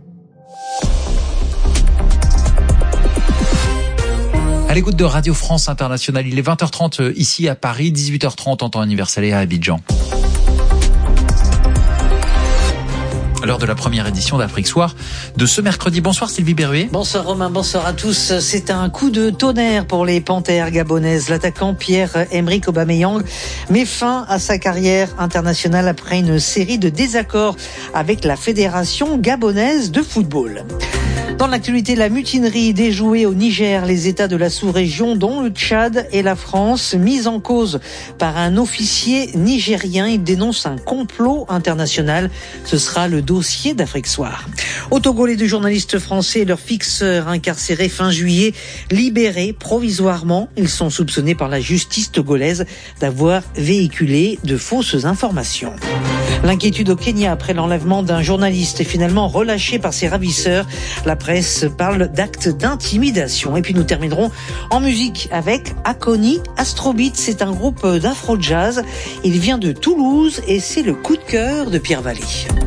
À l'écoute de Radio France Internationale, il est 20h30 ici à Paris, 18h30 en temps universel et à Abidjan. Lors de la première édition d'Afrique Soir de ce mercredi. Bonsoir Sylvie Berruet. Bonsoir Romain, bonsoir à tous. C'est un coup de tonnerre pour les Panthères gabonaises. L'attaquant Pierre-Emerick Aubameyang met fin à sa carrière internationale après une série de désaccords avec la Fédération gabonaise de football. Dans l'actualité, la mutinerie déjouée au Niger, les États de la sous-région, dont le Tchad et la France, mis en cause par un officier nigérien. Il dénonce un complot international. Ce sera le dossier d'Afrique Soir. Au Togo, les deux journalistes français et leur fixeur incarcérés fin juillet, libérés provisoirement. Ils sont soupçonnés par la justice togolaise d'avoir véhiculé de fausses informations. L'inquiétude au Kenya après l'enlèvement d'un journaliste est finalement relâché par ses ravisseurs. La presse parle d'actes d'intimidation. Et puis nous terminerons en musique avec Akoni Astrobeat. C'est un groupe d'afro-jazz. Il vient de Toulouse et c'est le coup de cœur de Pierre Vallée.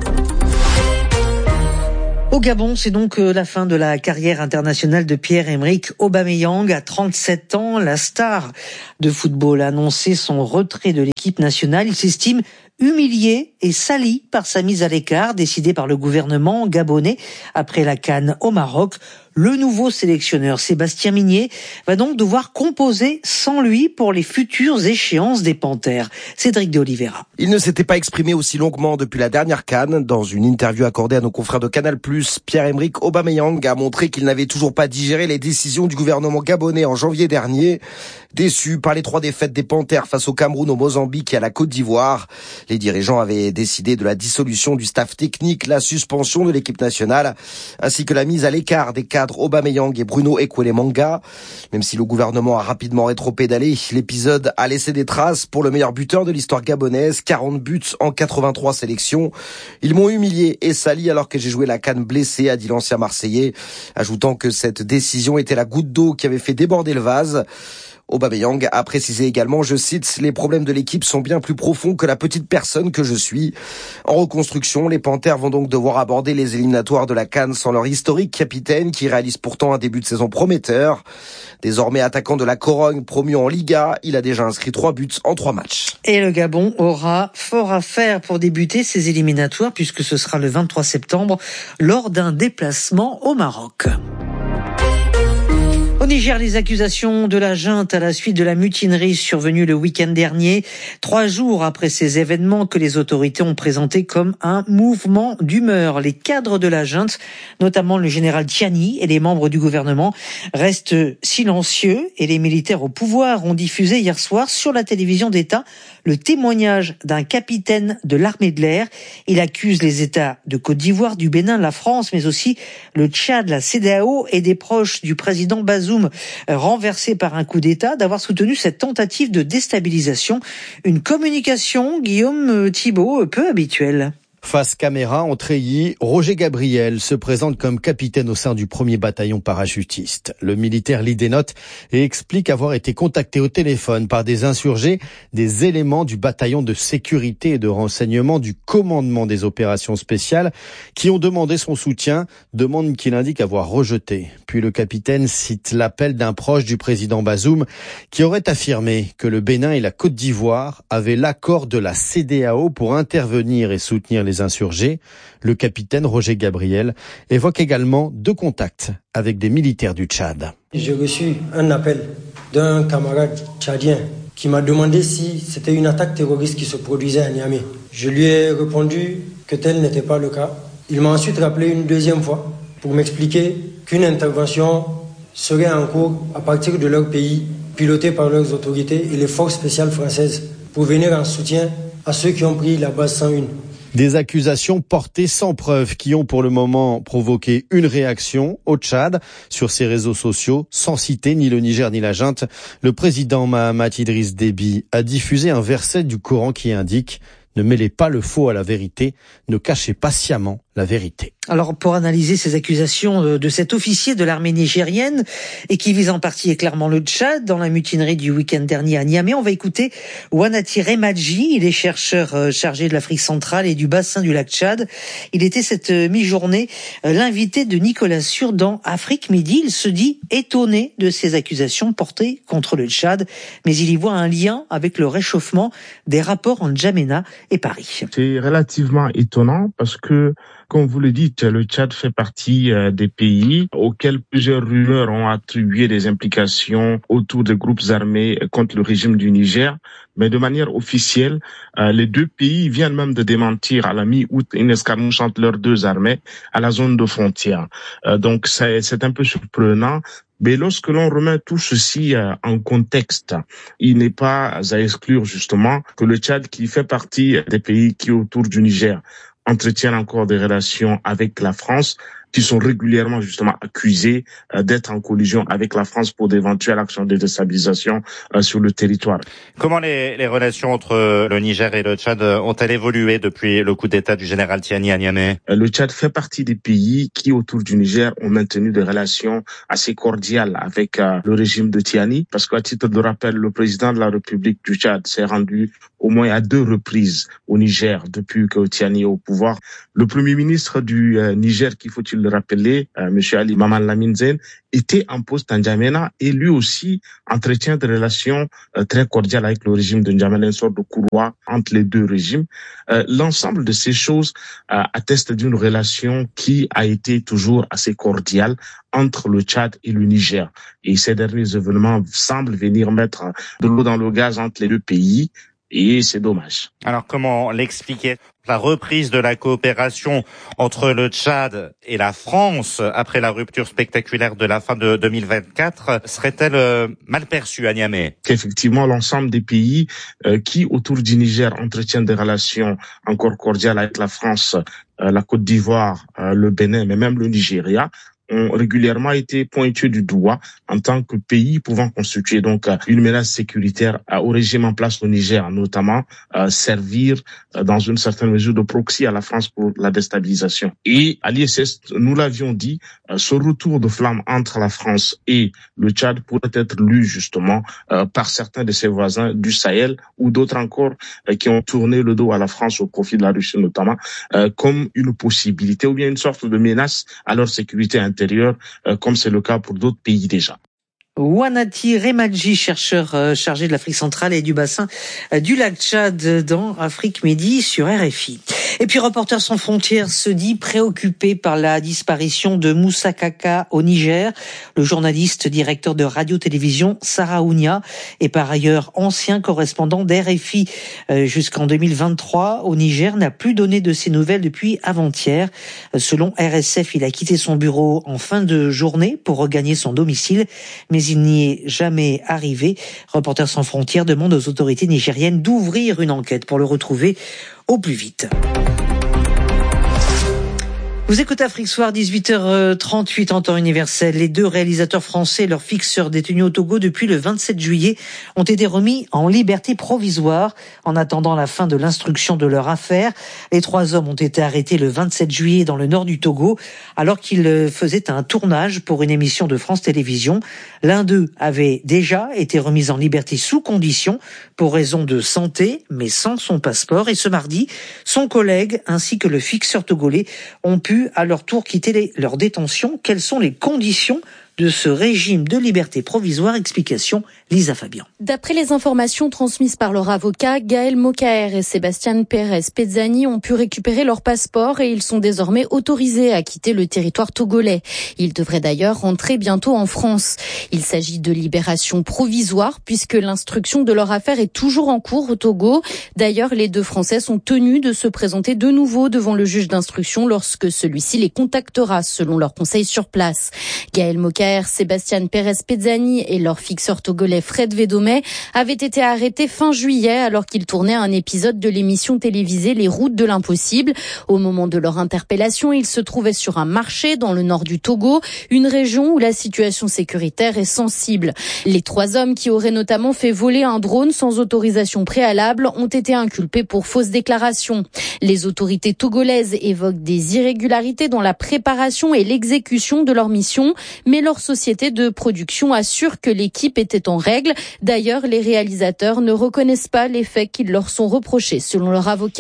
Au Gabon, c'est donc la fin de la carrière internationale de Pierre-Emerick Aubameyang. À 37 ans, la star de football a annoncé son retrait de l'équipe nationale. Il s'estime humilié et sali par sa mise à l'écart décidée par le gouvernement gabonais après la CAN au Maroc. Le nouveau sélectionneur Sébastien Migné va donc devoir composer sans lui pour les futures échéances des Panthères. Cédric de Oliveira. Il ne s'était pas exprimé aussi longuement depuis la dernière CAN. Dans une interview accordée à nos confrères de Canal+, Pierre-Emerick Aubameyang a montré qu'il n'avait toujours pas digéré les décisions du gouvernement gabonais en janvier dernier. Déçu par les 3 défaites des Panthères face au Cameroun, au Mozambique et à la Côte d'Ivoire, les dirigeants avaient décidé de la dissolution du staff technique, la suspension de l'équipe nationale, ainsi que la mise à l'écart des cadres Aubameyang et Bruno Ekwelemanga. Même si le gouvernement a rapidement rétropédalé, l'épisode a laissé des traces pour le meilleur buteur de l'histoire gabonaise, 40 buts en 83 sélections. Ils m'ont humilié et sali alors que j'ai joué la CAN blessé, a dit l'ancien Marseillais, ajoutant que cette décision était la goutte d'eau qui avait fait déborder le vase. Aubameyang a précisé également, je cite, « Les problèmes de l'équipe sont bien plus profonds que la petite personne que je suis ». En reconstruction, les Panthères vont donc devoir aborder les éliminatoires de la CAN sans leur historique capitaine qui réalise pourtant un début de saison prometteur. Désormais attaquant de la Corogne, promu en Liga, il a déjà inscrit 3 buts en 3 matchs. Et le Gabon aura fort à faire pour débuter ses éliminatoires puisque ce sera le 23 septembre lors d'un déplacement au Maroc. Au Niger, les accusations de la junte à la suite de la mutinerie survenue le week-end dernier, 3 jours après ces événements que les autorités ont présenté comme un mouvement d'humeur. Les cadres de la junte, notamment le général Tiani et les membres du gouvernement, restent silencieux et les militaires au pouvoir ont diffusé hier soir sur la télévision d'État le témoignage d'un capitaine de l'armée de l'air. Il accuse les États de Côte d'Ivoire, du Bénin, la France, mais aussi le Tchad, la CEDEAO et des proches du président Bazoum renversé par un coup d'État d'avoir soutenu cette tentative de déstabilisation. Une communication, Guillaume Thibault, peu habituelle. Face caméra, en treillis, Roger Gabriel se présente comme capitaine au sein du 1er bataillon parachutiste. Le militaire lit des notes et explique avoir été contacté au téléphone par des insurgés, des éléments du bataillon de sécurité et de renseignement du commandement des opérations spéciales qui ont demandé son soutien, demande qu'il indique avoir rejeté. Puis le capitaine cite l'appel d'un proche du président Bazoum qui aurait affirmé que le Bénin et la Côte d'Ivoire avaient l'accord de la CEDEAO pour intervenir et soutenir les insurgés. Le capitaine Roger Gabriel évoque également 2 contacts avec des militaires du Tchad. J'ai reçu un appel d'un camarade tchadien qui m'a demandé si c'était une attaque terroriste qui se produisait à Niamey. Je lui ai répondu que tel n'était pas le cas. Il m'a ensuite rappelé une 2e fois pour m'expliquer qu'une intervention serait en cours à partir de leur pays, pilotée par leurs autorités et les forces spéciales françaises, pour venir en soutien à ceux qui ont pris la base 101. Des accusations portées sans preuve qui ont pour le moment provoqué une réaction au Tchad sur ses réseaux sociaux, sans citer ni le Niger ni la junte. Le président Mahamat Idriss Déby a diffusé un verset du Coran qui indique « Ne mêlez pas le faux à la vérité, ne cachez pas sciemment la vérité ». Alors, pour analyser ces accusations de cet officier de l'armée nigérienne et qui vise en partie et clairement le Tchad dans la mutinerie du week-end dernier à Niamey, on va écouter Wanati Remadji. Il est chercheur chargé de l'Afrique centrale et du bassin du lac Tchad. Il était cette mi-journée l'invité de Nicolas Sur dans Afrique Midi. Il se dit étonné de ces accusations portées contre le Tchad, mais il y voit un lien avec le réchauffement des rapports entre N'Djamena et Paris. C'est relativement étonnant parce que Comme vous le dites, le Tchad fait partie des pays auxquels plusieurs rumeurs ont attribué des implications autour des groupes armés contre le régime du Niger. Mais de manière officielle, les deux pays viennent même de démentir à la mi-août une escarmouche entre leurs deux armées à la zone de frontière. Donc c'est un peu surprenant. Mais lorsque l'on remet tout ceci en contexte, il n'est pas à exclure justement que le Tchad, qui fait partie des pays qui autour du Niger entretiennent encore des relations avec la France, qui sont régulièrement justement accusés d'être en collision avec la France pour d'éventuelles actions de déstabilisation sur le territoire. Comment les relations entre le Niger et le Tchad ont-elles évolué depuis le coup d'État du général Tiani à Niamey? Le Tchad fait partie des pays qui, autour du Niger, ont maintenu des relations assez cordiales avec le régime de Tiani, parce qu'à titre de rappel, le président de la République du Tchad s'est rendu au moins à 2 reprises au Niger depuis que Tiani est au pouvoir. Le premier ministre du Niger, qu'il faut-il le rappeler, Monsieur Ali Maman Lamine Zen, était en poste à N'Djamena et lui aussi entretient des relations très cordiales avec le régime de N'Djamena, une sorte de courroie entre les deux régimes. L'ensemble de ces choses atteste d'une relation qui a été toujours assez cordiale entre le Tchad et le Niger. Et ces derniers événements semblent venir mettre de l'eau dans le gaz entre les deux pays. Et c'est dommage. Alors comment l'expliquer? La reprise de la coopération entre le Tchad et la France après la rupture spectaculaire de la fin de 2024 serait-elle mal perçue à Niamey? Qu'effectivement, l'ensemble des pays qui, autour du Niger, entretiennent des relations encore cordiales avec la France, la Côte d'Ivoire, le Bénin, mais même le Nigeria, ont régulièrement été pointés du doigt en tant que pays pouvant constituer donc une menace sécuritaire au régime en place au Niger, notamment servir dans une certaine mesure de proxy à la France pour la déstabilisation. Et à l'ISS, nous l'avions dit, ce retour de flamme entre la France et le Tchad pourrait être lu justement par certains de ses voisins du Sahel ou d'autres encore qui ont tourné le dos à la France au profit de la Russie notamment, comme une possibilité ou bien une sorte de menace à leur sécurité intérieure, comme c'est le cas pour d'autres pays déjà. Wanati Remadji, chercheur chargé de l'Afrique centrale et du bassin du lac Tchad dans Afrique Midi sur RFI. Et puis Reporters sans frontières se dit préoccupé par la disparition de Moussa Kaka au Niger. Le journaliste directeur de radio-télévision Sarah Ounia est par ailleurs ancien correspondant d'RFI jusqu'en 2023 au Niger, n'a plus donné de ses nouvelles depuis avant-hier. Selon RSF, il a quitté son bureau en fin de journée pour regagner son domicile, mais il n'y est jamais arrivé. Reporters sans frontières demande aux autorités nigériennes d'ouvrir une enquête pour le retrouver au plus vite. Vous écoutez Afrique Soir, 18h38 en temps universel. Les 2 réalisateurs français et leurs fixeurs détenus au Togo depuis le 27 juillet ont été remis en liberté provisoire en attendant la fin de l'instruction de leur affaire. Les 3 hommes ont été arrêtés le 27 juillet dans le nord du Togo alors qu'ils faisaient un tournage pour une émission de France Télévisions. L'un d'eux avait déjà été remis en liberté sous condition pour raison de santé, mais sans son passeport. Et ce mardi, son collègue ainsi que le fixeur togolais ont pu à leur tour quitter leur détention. Quelles sont les conditions de ce régime de liberté provisoire? Explication, Lisa Fabian. D'après les informations transmises par leur avocat, Gaël Mokaer et Sébastien Pérez Pezzani ont pu récupérer leur passeport et ils sont désormais autorisés à quitter le territoire togolais. Ils devraient d'ailleurs rentrer bientôt en France. Il s'agit de libération provisoire puisque l'instruction de leur affaire est toujours en cours au Togo. D'ailleurs, les 2 Français sont tenus de se présenter de nouveau devant le juge d'instruction lorsque celui-ci les contactera selon leur conseil sur place. Gaël Mokaer, Sébastien Pérez Pezzani et leur fixeur togolais Fred Védomé avaient été arrêtés fin juillet alors qu'ils tournaient un épisode de l'émission télévisée Les Routes de l'Impossible. Au moment de leur interpellation, ils se trouvaient sur un marché dans le nord du Togo, une région où la situation sécuritaire est sensible. Les 3 hommes qui auraient notamment fait voler un drone sans autorisation préalable ont été inculpés pour fausses déclarations. Les autorités togolaises évoquent des irrégularités dans la préparation et l'exécution de leur mission, mais leur société de production assure que l'équipe était en règle. D'ailleurs, les réalisateurs ne reconnaissent pas les faits qui leur sont reprochés, selon leur avocat.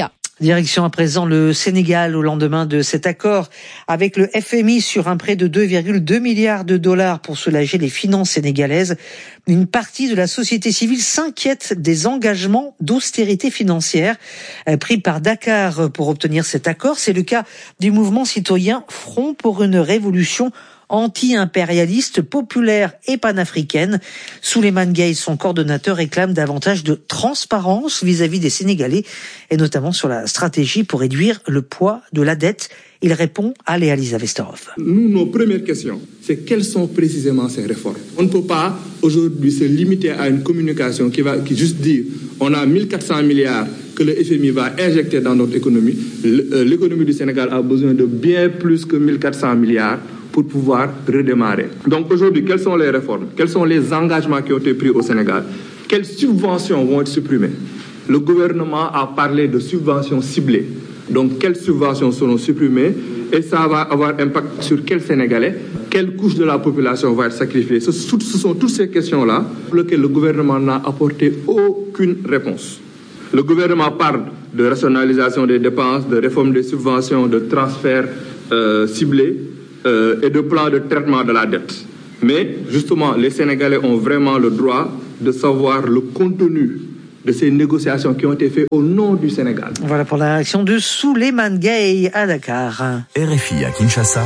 Direction à présent le Sénégal au lendemain de cet accord avec le FMI sur un prêt de 2,2 milliards de dollars pour soulager les finances sénégalaises. Une partie de la société civile s'inquiète des engagements d'austérité financière pris par Dakar pour obtenir cet accord. C'est le cas du mouvement citoyen Front pour une révolution anti-impérialiste, populaire et panafricaine. Souleymane Gueye, son coordonnateur, réclame davantage de transparence vis-à-vis des Sénégalais et notamment sur la stratégie pour réduire le poids de la dette. Il répond à Léa Lisa Vesterhoff. Nous, nos premières questions, c'est quelles sont précisément ces réformes. On ne peut pas aujourd'hui se limiter à une communication qui juste dire on a 1400 milliards que le FMI va injecter dans notre économie. L'économie du Sénégal a besoin de bien plus que 1400 milliards pour pouvoir redémarrer. Donc aujourd'hui, quelles sont les réformes? Quels sont les engagements qui ont été pris au Sénégal? Quelles subventions vont être supprimées? Le gouvernement a parlé de subventions ciblées. Donc quelles subventions seront supprimées? Et ça va avoir impact sur quels Sénégalais? Quelle couche de la population va être sacrifiée? Ce sont toutes ces questions-là pour lesquelles le gouvernement n'a apporté aucune réponse. Le gouvernement parle de rationalisation des dépenses, de réforme des subventions, de transferts ciblés, et de plan de traitement de la dette. Mais justement, les Sénégalais ont vraiment le droit de savoir le contenu de ces négociations qui ont été faites au nom du Sénégal. Voilà pour la réaction de Souleymane Gueye à Dakar. RFI à Kinshasa,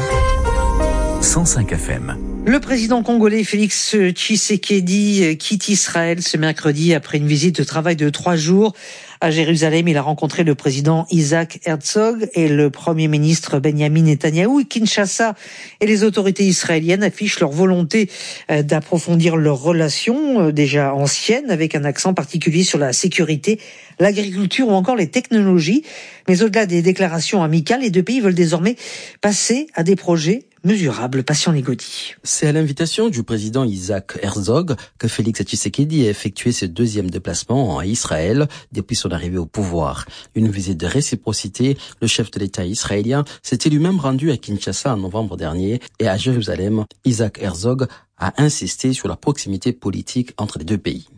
105 FM. Le président congolais Félix Tshisekedi quitte Israël ce mercredi après une visite de travail de 3 jours. À Jérusalem, il a rencontré le président Isaac Herzog et le premier ministre Benjamin Netanyahou. Kinshasa et les autorités israéliennes affichent leur volonté d'approfondir leurs relations déjà anciennes avec un accent particulier sur la sécurité, l'agriculture ou encore les technologies. Mais au-delà des déclarations amicales, les deux pays veulent désormais passer à des projets mesurables. Patient Ligodi. C'est à l'invitation du président Isaac Herzog que Félix Tshisekedi a effectué ce deuxième déplacement à Israël depuis son arrivée au pouvoir. Une visite de réciprocité. Le chef de l'État israélien s'était lui-même rendu à Kinshasa en novembre dernier et à Jérusalem. Isaac Herzog a insisté sur la proximité politique entre les deux pays.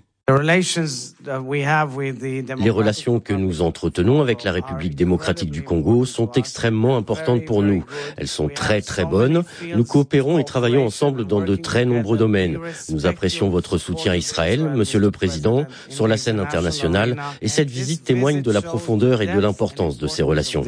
Les relations que nous entretenons avec la République démocratique du Congo sont extrêmement importantes pour nous. Elles sont très très bonnes. Nous coopérons et travaillons ensemble dans de très nombreux domaines. Nous apprécions votre soutien à Israël, Monsieur le Président, sur la scène internationale, et cette visite témoigne de la profondeur et de l'importance de ces relations.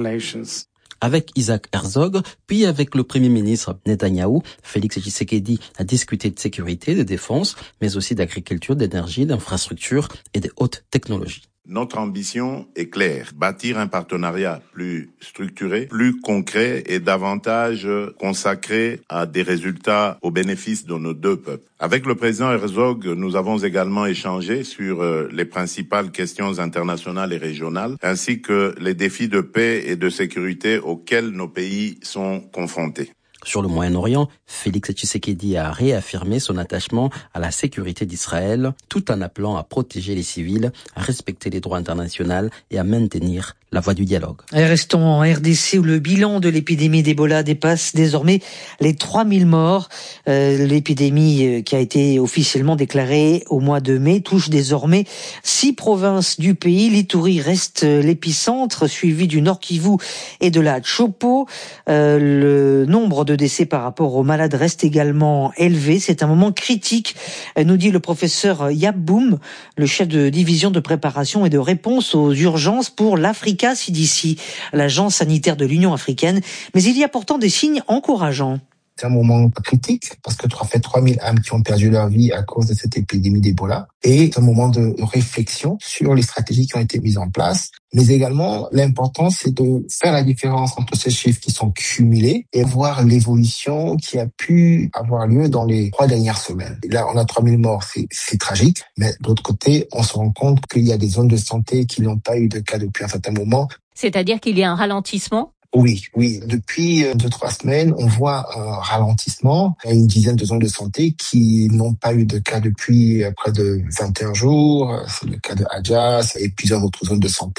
Avec Isaac Herzog, puis avec le Premier ministre Netanyahou, Félix Tshisekedi a discuté de sécurité, de défense, mais aussi d'agriculture, d'énergie, d'infrastructure et de hautes technologies. Notre ambition est claire, bâtir un partenariat plus structuré, plus concret et davantage consacré à des résultats au bénéfice de nos deux peuples. Avec le président Herzog, nous avons également échangé sur les principales questions internationales et régionales, ainsi que les défis de paix et de sécurité auxquels nos pays sont confrontés. Sur le Moyen-Orient, Félix Tshisekedi a réaffirmé son attachement à la sécurité d'Israël, tout en appelant à protéger les civils, à respecter les droits internationaux et à maintenir la voie du dialogue. Et restons en RDC où le bilan de l'épidémie d'Ebola dépasse désormais les 3000 morts. L'épidémie qui a été officiellement déclarée au mois de mai touche désormais 6 provinces du pays. L'Ituri reste l'épicentre, suivi du Nord Kivu et de la Chopo. Le nombre de décès par rapport aux malades reste également élevé. C'est un moment critique, nous dit le professeur Yaboum, le chef de division de préparation et de réponse aux urgences pour l'Africa CDC, l'agence sanitaire de l'Union africaine. Mais il y a pourtant des signes encourageants. C'est un moment critique parce que ça fait 3000 âmes qui ont perdu leur vie à cause de cette épidémie d'Ebola. Et c'est un moment de réflexion sur les stratégies qui ont été mises en place. Mais également, l'important, c'est de faire la différence entre ces chiffres qui sont cumulés et voir l'évolution qui a pu avoir lieu dans les 3 dernières semaines. Et là, on a 3000 morts, c'est tragique. Mais d'autre côté, on se rend compte qu'il y a des zones de santé qui n'ont pas eu de cas depuis un certain moment. C'est-à-dire qu'il y a un ralentissement ? Oui. Depuis 2-3 semaines, on voit un ralentissement. Il y a une dizaine de zones de santé qui n'ont pas eu de cas depuis près de 21 jours. C'est le cas de Adjas et plusieurs autres zones de santé.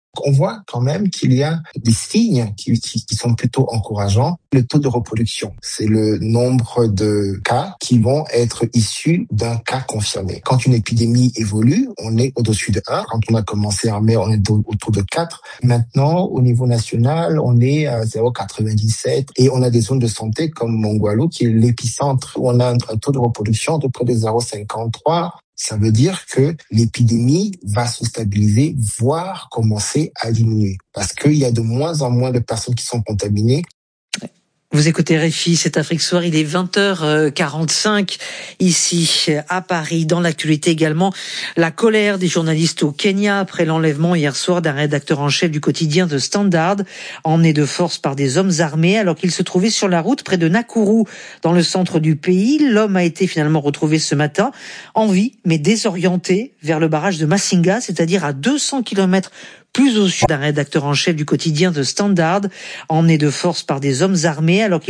On voit quand même qu'il y a des signes qui sont plutôt encourageants. Le taux de reproduction, c'est le nombre de cas qui vont être issus d'un cas confirmé. Quand une épidémie évolue, on est au-dessus de 1. Quand on a commencé en mai, on est autour de 4. Maintenant, au niveau national, on est à 0,97. Et on a des zones de santé comme Mongwalu, qui est l'épicentre, où on a un taux de reproduction de près de 0,53. Ça veut dire que l'épidémie va se stabiliser, voire commencer à diminuer. Parce qu'il y a de moins en moins de personnes qui sont contaminées. Vous écoutez RFI, c'est Afrique Soir, il est 20h45 ici à Paris. Dans l'actualité également, la colère des journalistes au Kenya après l'enlèvement hier soir d'un rédacteur en chef du quotidien The Standard, emmené de force par des hommes armés alors qu'il se trouvait sur la route près de Nakuru, dans le centre du pays. L'homme a été finalement retrouvé ce matin, en vie mais désorienté, vers le barrage de Masinga, c'est-à-dire à 200 km plus au sud d'un rédacteur en chef du quotidien The Standard, emmené de force par des hommes armés alors qu'il